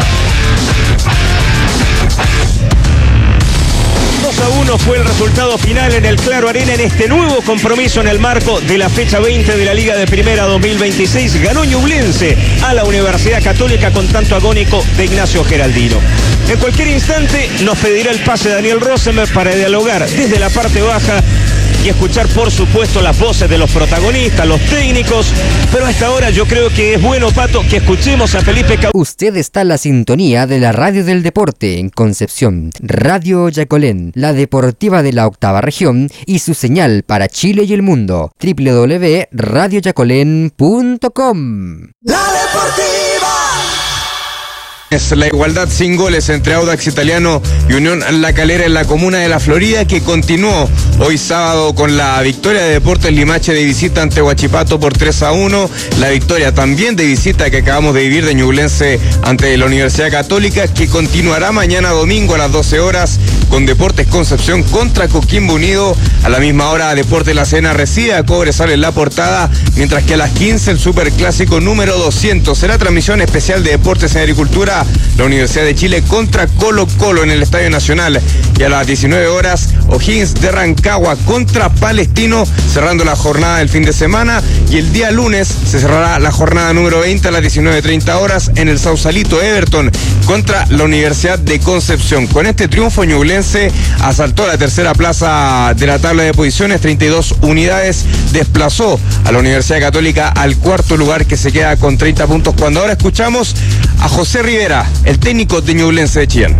dos a uno fue el resultado final en el Claro Arena en este nuevo compromiso en el marco de la fecha veinte de la Liga de Primera dos mil veintiséis. Ganó Ñublense a la Universidad Católica con tanto agónico de Ignacio Geraldino. En cualquier instante nos pedirá el pase Daniel Rosenberg para dialogar desde la parte baja y escuchar, por supuesto, las voces de los protagonistas, los técnicos, pero a esta hora yo creo que es bueno, Pato, que escuchemos a Felipe Cau... Usted está en la sintonía de la Radio del Deporte en Concepción, Radio Yacolén, la deportiva de la octava región y su señal para Chile y el mundo, doble u doble u doble u punto radio yacolén punto com. La Deportiva. Es la igualdad sin goles entre Audax Italiano y Unión La Calera en la comuna de La Florida, que continuó hoy sábado con la victoria de Deportes Limache de visita ante Huachipato por tres a uno, la victoria también de visita que acabamos de vivir de Ñublense ante la Universidad Católica, que continuará mañana domingo a las doce horas con Deportes Concepción contra Coquimbo Unido. A la misma hora Deportes La Serena recibe a Cobresal en La Portada, mientras que a las quince el Superclásico número doscientos. Será transmisión especial de Deportes en Agricultura, la Universidad de Chile contra Colo Colo en el Estadio Nacional. Y a las diecinueve horas O'Higgins de Rancagua contra Palestino, cerrando la jornada del fin de semana. Y el día lunes se cerrará la jornada número veinte a las diecinueve treinta horas en el Sausalito Everton contra la Universidad de Concepción. Con este triunfo Ñublense asaltó la tercera plaza de la tabla de posiciones, treinta y dos unidades, desplazó a la Universidad Católica al cuarto lugar, que se queda con treinta puntos. Cuando ahora escuchamos a José Rivera, el técnico de Ñublense de Chillán.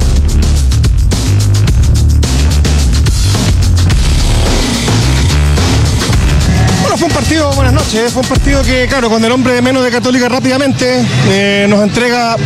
Bueno, fue un partido, buenas noches, fue un partido que, claro, con el hombre de menos de Católica rápidamente eh, nos entrega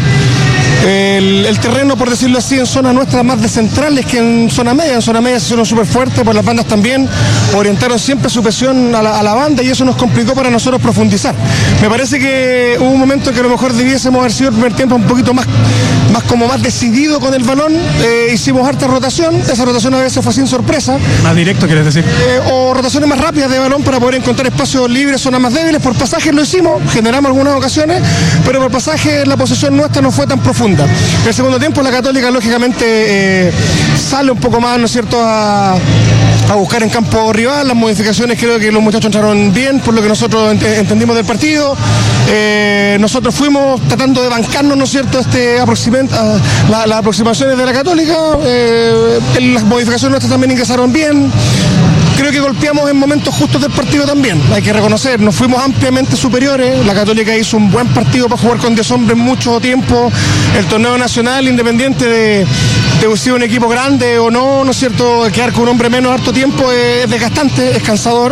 El, el terreno, por decirlo así, en zonas nuestras más descentrales que en zona media. En zona media se hicieron súper fuertes, por las bandas también orientaron siempre su presión a la, a la banda, y eso nos complicó para nosotros profundizar. Me parece que hubo un momento en que a lo mejor debiésemos haber sido el primer tiempo un poquito más, más como más decidido con el balón. Eh, hicimos harta rotación, esa rotación a veces fue sin sorpresa. Más directo, ¿quieres decir? Eh, o rotaciones más rápidas de balón para poder encontrar espacios libres, zonas más débiles. Por pasajes lo hicimos, generamos algunas ocasiones, pero por pasaje la posesión nuestra no fue tan profunda. En el segundo tiempo la Católica lógicamente eh, sale un poco más, ¿no es cierto?, a, a buscar en campo rival. Las modificaciones, creo que los muchachos entraron bien por lo que nosotros ent entendimos del partido. Eh, nosotros fuimos tratando de bancarnos, ¿no es cierto?, este aproximamiento, la, las aproximaciones de la Católica. Eh, las modificaciones nuestras también ingresaron bien. Creo que golpeamos en momentos justos del partido también, hay que reconocer, nos fuimos ampliamente superiores. La Católica hizo un buen partido para jugar con diez hombres mucho tiempo. El torneo nacional, independiente de, de si un equipo grande o no, ¿no es cierto?, quedar con un hombre menos harto tiempo es desgastante, es cansador,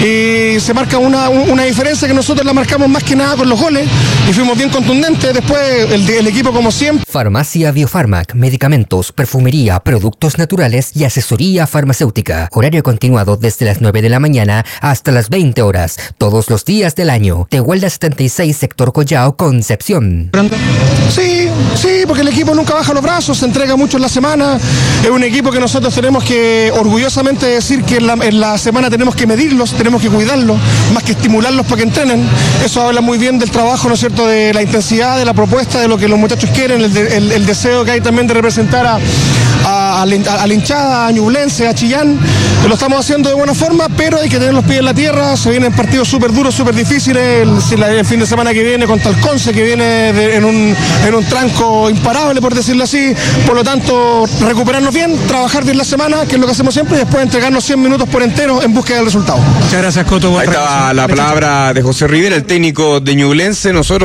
y se marca una, una diferencia que nosotros la marcamos más que nada con los goles y fuimos bien contundentes. Después el, el equipo, como siempre. Farmacia Biofarmac, medicamentos, perfumería, productos naturales y asesoría farmacéutica. Horario continuado desde las nueve de la mañana hasta las veinte horas, todos los días del año. Tehuelda setenta y seis, sector Collao, Concepción. Sí, sí, porque el equipo nunca baja los brazos, se entrega mucho en la semana. Es un equipo que nosotros tenemos que orgullosamente decir que en la, en la semana tenemos que medirlos, tenemos que cuidarlos, más que estimularlos para que entrenen. Eso habla muy bien del trabajo, ¿no es cierto?, de la intensidad, de la propuesta, de lo que los muchachos quieren, el, el, el deseo que hay también de representar a, a, a, a la hinchada, a Ñublense, a Chillán. Lo estamos haciendo de buena forma, pero hay que tener los pies en la tierra. Se vienen partidos súper duros, súper difíciles. El, el fin de semana que viene contra el Conce, que viene de, en, un, en un tranco imparable, por decirlo así. Por lo tanto, recuperarnos bien, trabajar bien la semana, que es lo que hacemos siempre, y después entregarnos cien minutos por entero en búsqueda del resultado. Muchas gracias, Coto. Ahí estaba la palabra de José Rivera, el técnico de Ñublense. Nosotros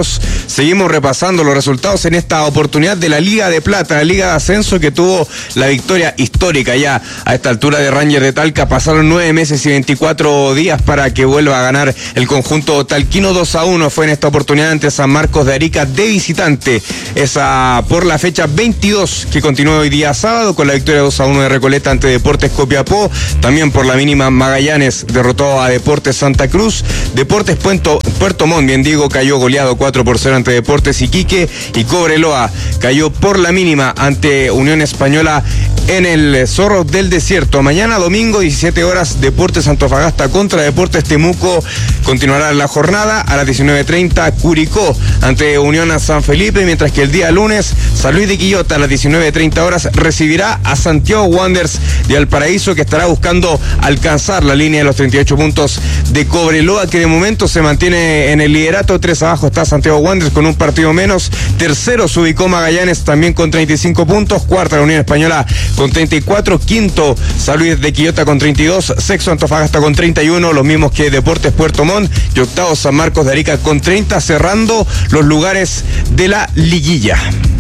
seguimos repasando los resultados en esta oportunidad de la Liga de Plata, la Liga de Ascenso, que tuvo la victoria histórica ya a esta altura de Rangers de Talca. Pasaron nueve meses y veinticuatro días para que vuelva a ganar el conjunto talquino. Dos a uno fue en esta oportunidad ante San Marcos de Arica de visitante. Esa por la fecha veintidós que continúa hoy día sábado con la victoria dos a uno de Recoleta ante Deportes Copiapó. También por la mínima Magallanes derrotó a Deportes Santa Cruz. Deportes Puerto, Puerto Montt, bien digo, cayó goleado cuatro por cero ante Deportes Iquique, y Cobreloa cayó por la mínima ante Unión Española en el Zorro del Desierto. Mañana domingo, diecisiete horas, Deportes Antofagasta contra Deportes Temuco. Continuará la jornada a las diecinueve treinta, Curicó ante Unión a San Felipe, mientras que el día lunes, San Luis de Quillota a las diecinueve treinta horas recibirá a Santiago Wanderers de Valparaíso, que estará buscando alcanzar la línea de los treinta y ocho puntos de Cobreloa, que de momento se mantiene en el liderato. Tres abajo está Santiago Wanderers con un partido menos. Tercero se ubicó Magallanes también con treinta y cinco puntos. Cuarta la Unión Española con treinta y cuatro. Quinto San Luis de Quillota con treinta y dos. Sexto Antofagasta con treinta y uno, los mismos que Deportes Puerto Montt. Y octavo San Marcos de Arica con treinta, cerrando los lugares de la liguilla.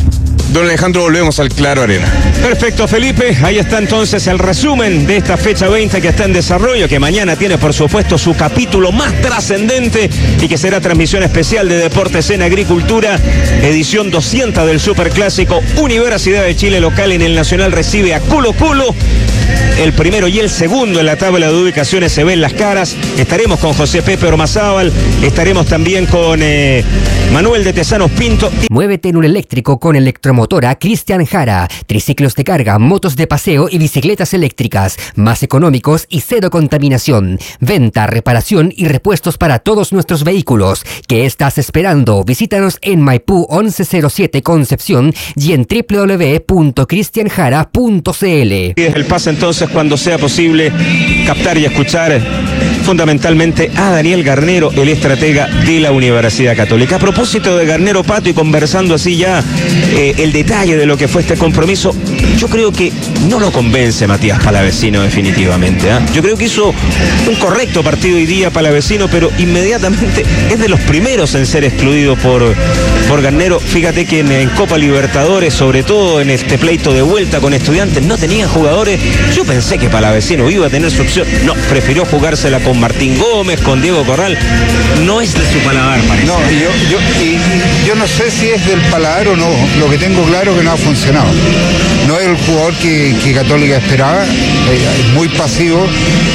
Don Alejandro, volvemos al Claro Arena. Perfecto, Felipe. Ahí está entonces el resumen de esta fecha veinte que está en desarrollo, que mañana tiene, por supuesto, su capítulo más trascendente y que será transmisión especial de Deportes en Agricultura, edición doscientos del Superclásico. Universidad de Chile local en el Nacional recibe a Colo Colo. El primero y el segundo en la tabla de ubicaciones se ven las caras. Estaremos con José Pepe Ormazábal, estaremos también con eh, Manuel de Tesanos Pinto. Muévete en un eléctrico con Electromotora Cristian Jara. Triciclos de carga, motos de paseo y bicicletas eléctricas, más económicos y cero contaminación. Venta, reparación y repuestos para todos nuestros vehículos. ¿Qué estás esperando? Visítanos en Maipú once cero siete Concepción y en doble u doble u doble u punto cristian jara punto c l. El pase entonces cuando sea posible captar y escuchar fundamentalmente a Daniel Garnero, el estratega de la Universidad Católica. A propósito de Garnero, Pato, y conversando así ya eh, el detalle de lo que fue este compromiso, yo creo que no lo convence Matías Palavecino definitivamente, ¿eh? Yo creo que hizo un correcto partido hoy día Palavecino, pero inmediatamente es de los primeros en ser excluido por, por Garnero. Fíjate que en, en Copa Libertadores, sobre todo en este pleito de vuelta con Estudiantes, no tenían jugadores. Yo pensé que Palavecino iba a tener su opción. No, prefirió jugársela con Martín Gómez, con Diego Corral. No es de su paladar, parece. No, yo, yo, y, y yo no sé si es del paladar o no. Lo que tengo claro es que no ha funcionado. No es el jugador que, que Católica esperaba. Es muy pasivo,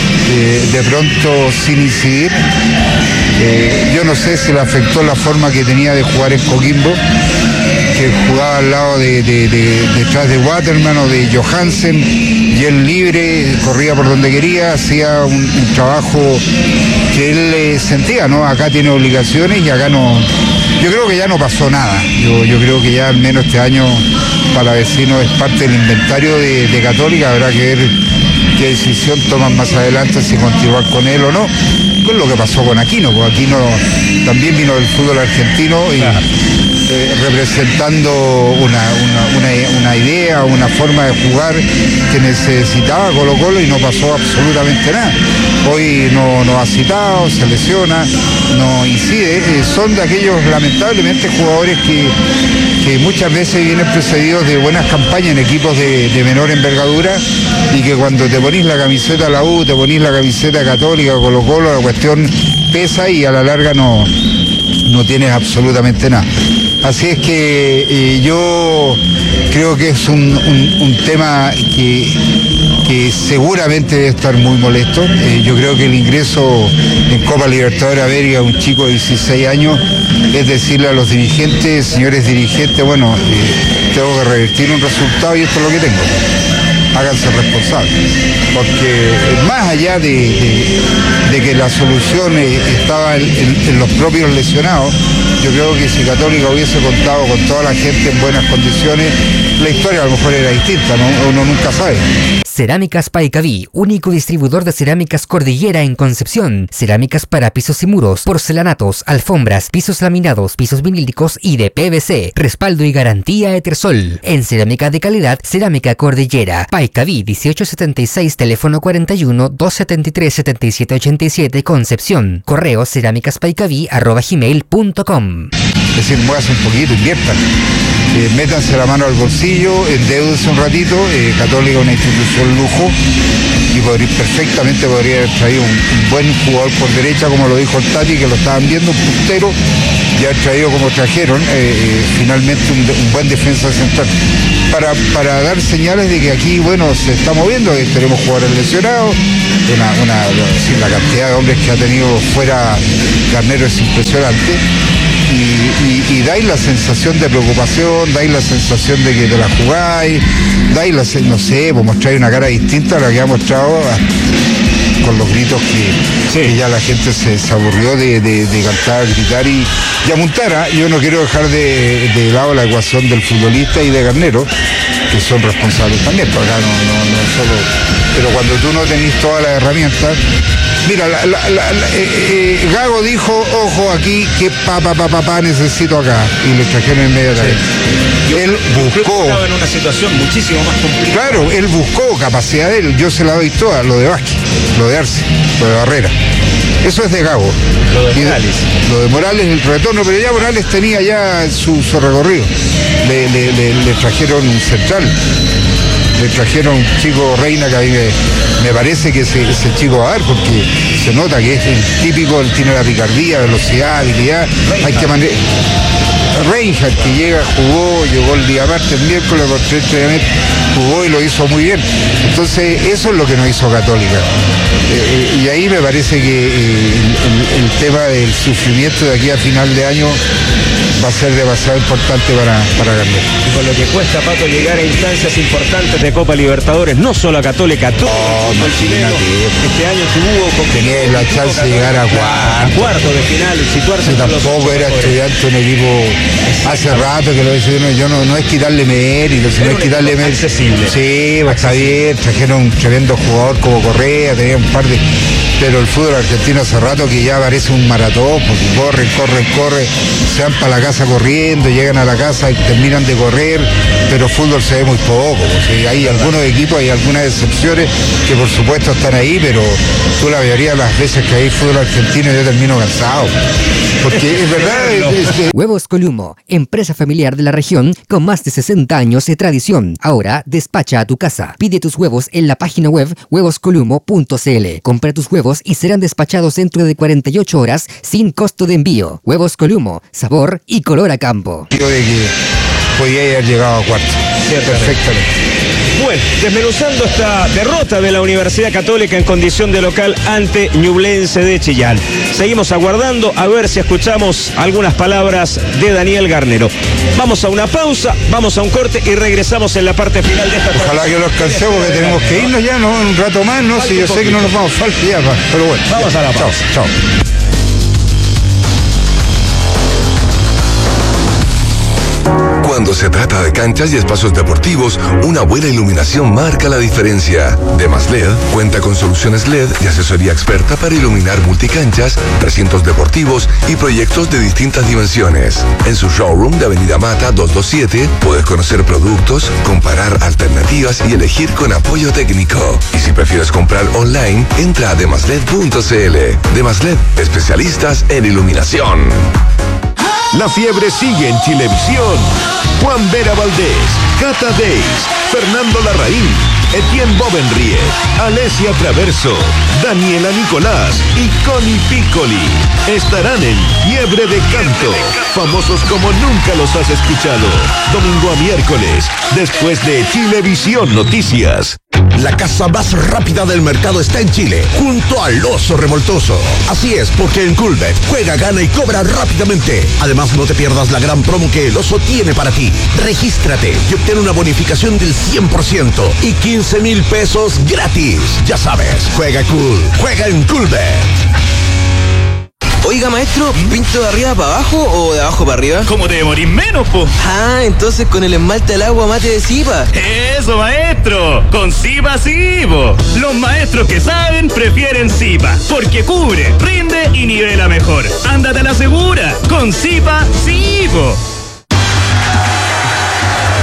eh, de pronto sin incidir. Eh, yo no sé si le afectó la forma que tenía de jugar en Coquimbo, que jugaba al lado de, de, de, detrás de Waterman o de Johansen, y él libre, corría por donde quería, hacía un, un trabajo que él eh, sentía, ¿no? Acá tiene obligaciones y acá no. Yo creo que ya no pasó nada. Yo, yo creo que ya al menos este año Palavecino es parte del inventario de, de Católica. Habrá que ver qué decisión toman más adelante, si continuar con él o no. Con lo que pasó con Aquino, porque Aquino también vino del fútbol argentino y claro. eh, representando una, una, una, una idea, una forma de jugar que necesitaba Colo Colo, y no pasó absolutamente nada. Hoy no, no ha citado, se lesiona, no incide. Eh, son de aquellos, lamentablemente, jugadores que, que muchas veces vienen precedidos de buenas campañas en equipos de, de menor envergadura, y que cuando te ponís la camiseta de la U, te ponís la camiseta Católica, Colo Colo, la cuestión pesa y a la larga no, no tienes absolutamente nada. Así es que eh, yo creo que es un, un, un tema que, que seguramente debe estar muy molesto. Eh, yo creo que el ingreso en Copa Libertadores América a un chico de dieciséis años es decirle a los dirigentes, señores dirigentes, bueno, eh, tengo que revertir un resultado y esto es lo que tengo. Háganse responsables, porque más allá de, de, de que la solución estaba en, en, en los propios lesionados, yo creo que si Católica hubiese contado con toda la gente en buenas condiciones, la historia a lo mejor era distinta, ¿no? Uno nunca sabe. Cerámicas Paicaví, único distribuidor de cerámicas Cordillera en Concepción. Cerámicas para pisos y muros, porcelanatos, alfombras, pisos laminados, pisos vinílicos y de P V C. Respaldo y garantía Etersol. En cerámica de calidad, Cerámica Cordillera. Paicaví dieciocho setenta y seis, teléfono cuarenta y uno, doscientos setenta y tres, setenta y siete ochenta y siete, Concepción. Correo cerámicaspaicaví arroba gmail punto com. Es decir, muévase un poquito, inviertan. Eh, métanse la mano al bolsillo, endeúdense un ratito. eh, Católica es una institución lujo y podría, perfectamente podría haber traído un, un buen jugador por derecha, como lo dijo el Tati, que lo estaban viendo, un puntero, y haber traído como trajeron, eh, eh, finalmente un, un buen defensa central. Para, para dar señales de que aquí, bueno, se está moviendo, que tenemos jugadores lesionados, una, una, sí, la cantidad de hombres que ha tenido fuera Garnero es impresionante. Y, y, y dais la sensación de preocupación, dais la sensación de que te la jugáis, dais la, no sé, pues mostráis una cara distinta a la que ha mostrado a, con los gritos que, sí. que ya la gente se, se aburrió de, de, de cantar, gritar y, y amuntar. ¿eh? Yo no quiero dejar de, de lado la ecuación del futbolista y de Garnero, que son responsables también, pero acá no, no, no solo. Pero cuando tú no tenés todas las herramientas. Mira, la, la, la, la, eh, eh, Gago dijo, ojo aquí, que papá, papá, papá necesito acá. Y le trajeron inmediatamente. Sí. Él buscó. Estaba en una situación muchísimo más complicada. Claro, él buscó capacidad de él. Yo se la doy toda, lo de Vázquez, lo de Arce, lo de Barrera. Eso es de Gago. Lo de Morales. Y, lo de Morales, el retorno, pero ya Morales tenía ya su, su recorrido. Le, le, le, le trajeron un central. Le trajeron un chico Reina que a mí me, me parece que ese, ese chico va a dar, porque se nota que es el típico, él tiene la picardía, velocidad, habilidad. Reinhardt. Hay que manejar. Reinhardt, que llega, jugó, llegó el día martes, el miércoles, con tres entrenamientos, jugó y lo hizo muy bien. Entonces, eso es lo que nos hizo Católica. Eh, y ahí me parece que eh, el, el tema del sufrimiento de aquí a final de año va a ser demasiado importante para, para Garnero. Y con lo que cuesta, Pato, llegar a instancias importantes de Copa Libertadores, no solo a Católica, todo oh, el chileno, este año tuvo con tenía la chance de llegar a cuarto, a cuarto de final, situarse. Tampoco era estudiante un equipo hace rato que lo decía, yo no, no es quitarle mérito, sino es quitarle mérito. Sí, pues está bien, trajeron un tremendo jugador como Correa, tenía un par de. Pero el fútbol argentino hace rato que ya parece un maratón, porque corren, corren, corren, se van para la casa corriendo, llegan a la casa y terminan de correr, pero fútbol se ve muy poco. Porque hay algunos equipos, hay algunas excepciones que por supuesto están ahí, pero tú la mayoría de las veces que hay fútbol argentino yo termino cansado. Porque es verdad. Es, es, Huevos Columo, empresa familiar de la región con más de sesenta años de tradición. Ahora despacha a tu casa. Pide tus huevos en la página web huevos columo punto c l. Compra tus huevos y serán despachados dentro de cuarenta y ocho horas sin costo de envío. Huevos Columo, sabor y color a campo. Yo de que podía haber llegado a cuarto. Perfectamente. Bueno, desmenuzando esta derrota de la Universidad Católica en condición de local ante Ñublense de Chillán. Seguimos aguardando a ver si escuchamos algunas palabras de Daniel Garnero. Vamos a una pausa, vamos a un corte y regresamos en la parte final de esta. Ojalá que lo alcancemos, que tenemos que irnos ya, ¿no? Un rato más, ¿no? Si yo sé que no nos vamos a faltar ya, pero bueno. Vamos a la pausa. Chao, chao. Cuando se trata de canchas y espacios deportivos, una buena iluminación marca la diferencia. Demas L E D cuenta con soluciones L E D y asesoría experta para iluminar multicanchas, recintos deportivos y proyectos de distintas dimensiones. En su showroom de Avenida Mata doscientos veintisiete puedes conocer productos, comparar alternativas y elegir con apoyo técnico. Y si prefieres comprar online, entra a demasled punto c l. Demas L E D, especialistas en iluminación. La fiebre sigue en Chilevisión. Juan Vera Valdés, Cata Days, Fernando Larraín, Etienne Bovenriet, Alesia Traverso, Daniela Nicolás y Connie Piccoli estarán en Fiebre de Canto, famosos como nunca los has escuchado. Domingo a miércoles, después de Chilevisión Noticias. La casa más rápida del mercado está en Chile, junto al Oso Revoltoso. Así es, porque en Coolbet juega, gana y cobra rápidamente. Además, no te pierdas la gran promo que el Oso tiene para ti. Regístrate y obtén una bonificación del cien por ciento y quince mil pesos gratis. Ya sabes, juega cool, juega en Coolbet. Oiga, maestro, ¿pinto de arriba para abajo o de abajo para arriba? ¿Cómo te demorís menos, po? Ah, entonces con el esmalte al agua mate de Zipa. Eso, maestro, con Zipa sí, po. Los maestros que saben prefieren Zipa, porque cubre, rinde y nivela mejor. Ándate a la segura, con Zipa sí, po. Después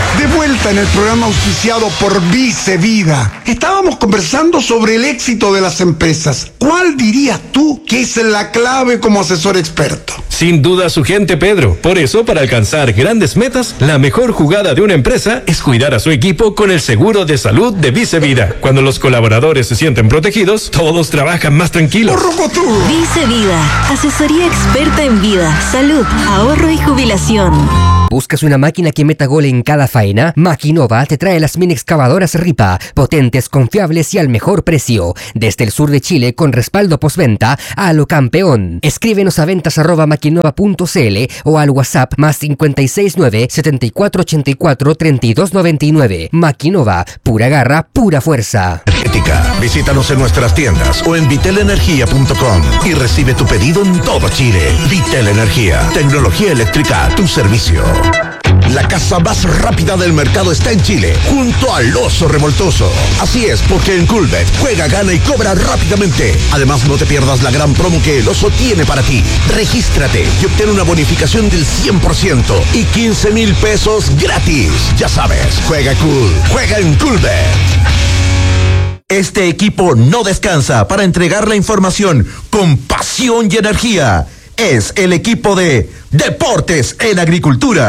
vuelta en el programa auspiciado por Vice Vida. Estábamos conversando sobre el éxito de las empresas. ¿Cuál dirías tú que es la clave como asesor experto? Sin duda su gente, Pedro. Por eso, para alcanzar grandes metas, la mejor jugada de una empresa es cuidar a su equipo con el seguro de salud de Vice Vida. Cuando los colaboradores se sienten protegidos, todos trabajan más tranquilos. Vice Vida, asesoría experta en vida, salud, ahorro y jubilación. ¿Buscas una máquina que meta gol en cada faena? Maquinova te trae las mini excavadoras Ripa, potentes, confiables y al mejor precio. Desde el sur de Chile con respaldo postventa a lo campeón. Escríbenos a ventas arroba maquinova punto cl o al WhatsApp más cinco seis nueve, siete cuatro ocho cuatro, tres dos nueve nueve. Maquinova, pura garra, pura fuerza. Energética. Visítanos en nuestras tiendas o en vitel energía punto com y recibe tu pedido en todo Chile. Vitel Energía, tecnología eléctrica a tu servicio. La casa más rápida del mercado está en Chile, junto al Oso Revoltoso. Así es, porque en Coolbet juega, gana y cobra rápidamente. Además, no te pierdas la gran promo que el Oso tiene para ti. Regístrate y obtén una bonificación del cien por ciento y quince mil pesos gratis. Ya sabes, juega cool, juega en Coolbet. Este equipo no descansa para entregar la información con pasión y energía. Es el equipo de Deportes en Agricultura.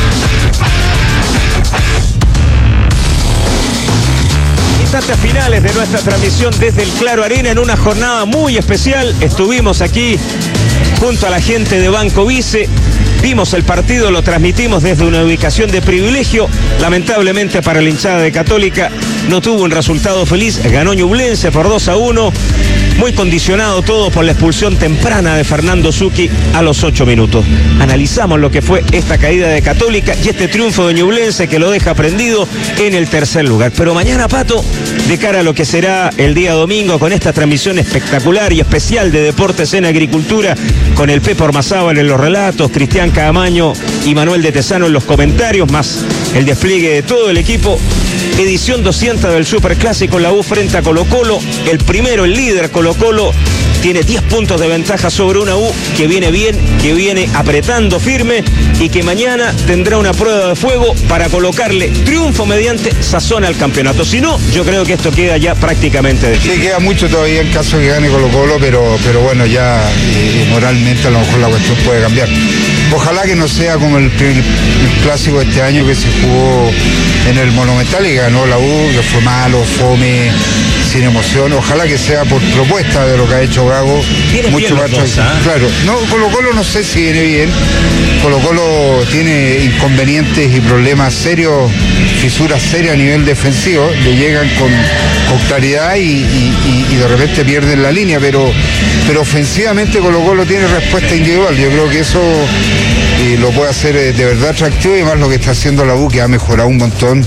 Instantes finales de nuestra transmisión desde el Claro Arena en una jornada muy especial. Estuvimos aquí junto a la gente de Banco Vice. Vimos el partido, lo transmitimos desde una ubicación de privilegio. Lamentablemente para la hinchada de Católica no tuvo un resultado feliz. Ganó Ñublense por dos a uno. Muy condicionado todo por la expulsión temprana de Fernando Zucchi a los ocho minutos. Analizamos lo que fue esta caída de Católica y este triunfo de Ñublense que lo deja prendido en el tercer lugar. Pero mañana, Pato, de cara a lo que será el día domingo con esta transmisión espectacular y especial de Deportes en Agricultura, con el Pepe Ormazábal en los relatos, Cristian Caamaño y Manuel de Tesano en los comentarios, más el despliegue de todo el equipo. Edición doscientos del Superclásico, la U frente a Colo Colo. El primero, el líder Colo Colo, tiene diez puntos de ventaja sobre una U que viene bien, que viene apretando firme y que mañana tendrá una prueba de fuego para colocarle triunfo mediante sazón al campeonato. Si no, yo creo que esto queda ya prácticamente definido. Sí, queda mucho todavía en caso de que gane Colo Colo, pero, pero bueno, ya eh, moralmente a lo mejor la cuestión puede cambiar. Ojalá que no sea como el, el, el clásico de este año que se jugó en el Monumental y ganó la U, que fue malo, fome, sin emoción. Ojalá que sea por propuesta de lo que ha hecho Gago. Mucho más dos, ¿eh? Claro, no, Colo Colo no sé si viene bien. Colo Colo tiene inconvenientes y problemas serios, fisuras serias a nivel defensivo. Le llegan con, con claridad y, y, y, y de repente pierden la línea, pero, pero ofensivamente Colo Colo tiene respuesta individual. Yo creo que eso eh, lo puede hacer eh, de verdad atractivo, y más lo que está haciendo la U, que ha mejorado un montón.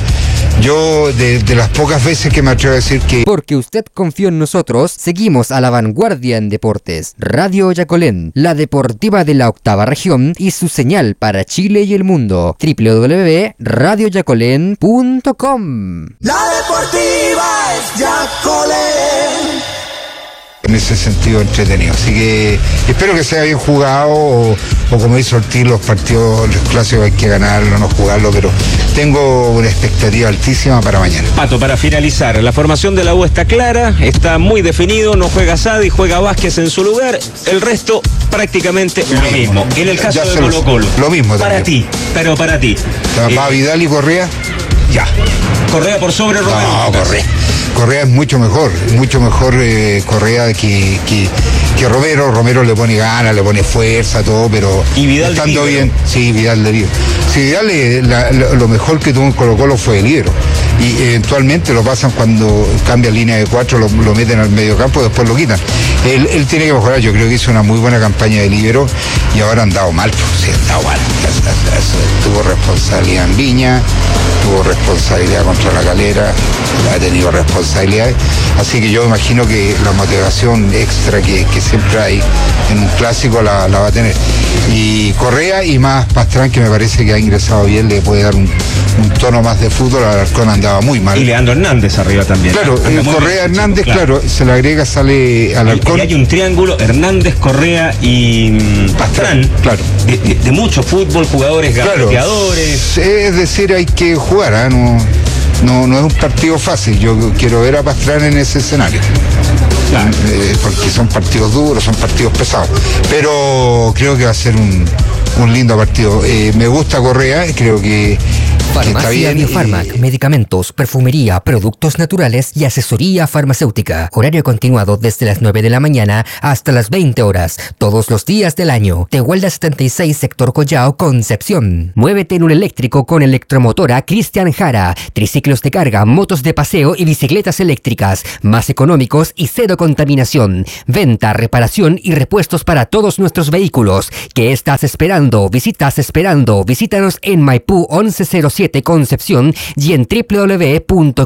Yo, de, de las pocas veces que me atrevo a decir que... Porque usted confió en nosotros, seguimos a la vanguardia en deportes. Radio Yacolén, la deportiva de la octava región y su señal para Chile y el mundo. doble u doble u doble u punto radio yacolén punto com. La deportiva es Yacolén. En ese sentido entretenido, así que espero que sea bien jugado, o, o como dice Ortiz, los partidos, los clásicos hay que ganarlo, no jugarlo, pero tengo una expectativa altísima para mañana. Pato, para finalizar, la formación de la U está clara, está muy definido, no juega Sadi, juega Vázquez en su lugar, el resto prácticamente lo, lo mismo. En el caso de Colo Colo, lo mismo también. Para ti, pero para ti. ¿Va eh, Vidal y Correa? Ya. Correa por sobre Romero. No, Correa. Correa es mucho mejor, mucho mejor eh, Correa que, que, que Romero. Romero le pone ganas, le pone fuerza, todo, pero ¿Y Vidal estando de bien, sí, Vidal de líder. Sí, Vidal eh, la, la, lo mejor que tuvo en Colo Colo fue el líder. Y eventualmente lo pasan cuando cambia línea de cuatro, lo, lo meten al medio campo, después lo quitan. Él, él tiene que mejorar, yo creo que hizo una muy buena campaña de líbero y ahora han dado mal, pues, sí, han dado mal. Tuvo responsabilidad en Viña, tuvo responsabilidad contra Centro La Calera, ha tenido responsabilidades, así que yo imagino que la motivación extra que, que siempre hay en un clásico la, la va a tener. Y Correa y más Pastrán, que me parece que ha ingresado bien, le puede dar un, un tono más de fútbol. Alarcón andaba muy mal. Y Leandro Hernández arriba también. Claro, eh, Correa Hernández, claro. claro, se le agrega, sale Alarcón. Y hay un triángulo, Hernández, Correa y mm, Pastrán. Claro. De, de, de mucho fútbol, jugadores gateadores. Claro. Es decir, hay que jugar, ¿eh? no, no, no es un partido fácil. Yo quiero ver a Pastrán en ese escenario. Claro. Eh, porque son partidos duros, son partidos pesados. Pero creo que va a ser un, un lindo partido. Eh, me gusta Correa, creo que, que está bien. Biofarmac, eh... medicamentos, perfumería, productos naturales y asesoría farmacéutica. Horario continuado desde las nueve de la mañana hasta las veinte horas, todos los días del año. Tehuelda setenta y seis, sector Collao, Concepción. Muévete en un eléctrico con Electromotora Cristian Jara. Triciclos de carga, motos de paseo y bicicletas eléctricas, más económicos y cero contaminación. Venta, reparación y repuestos para todos nuestros vehículos. ¿Qué estás esperando? Visitas esperando. Visítanos en Maipú once cero siete Concepción y en doble u doble u doble u punto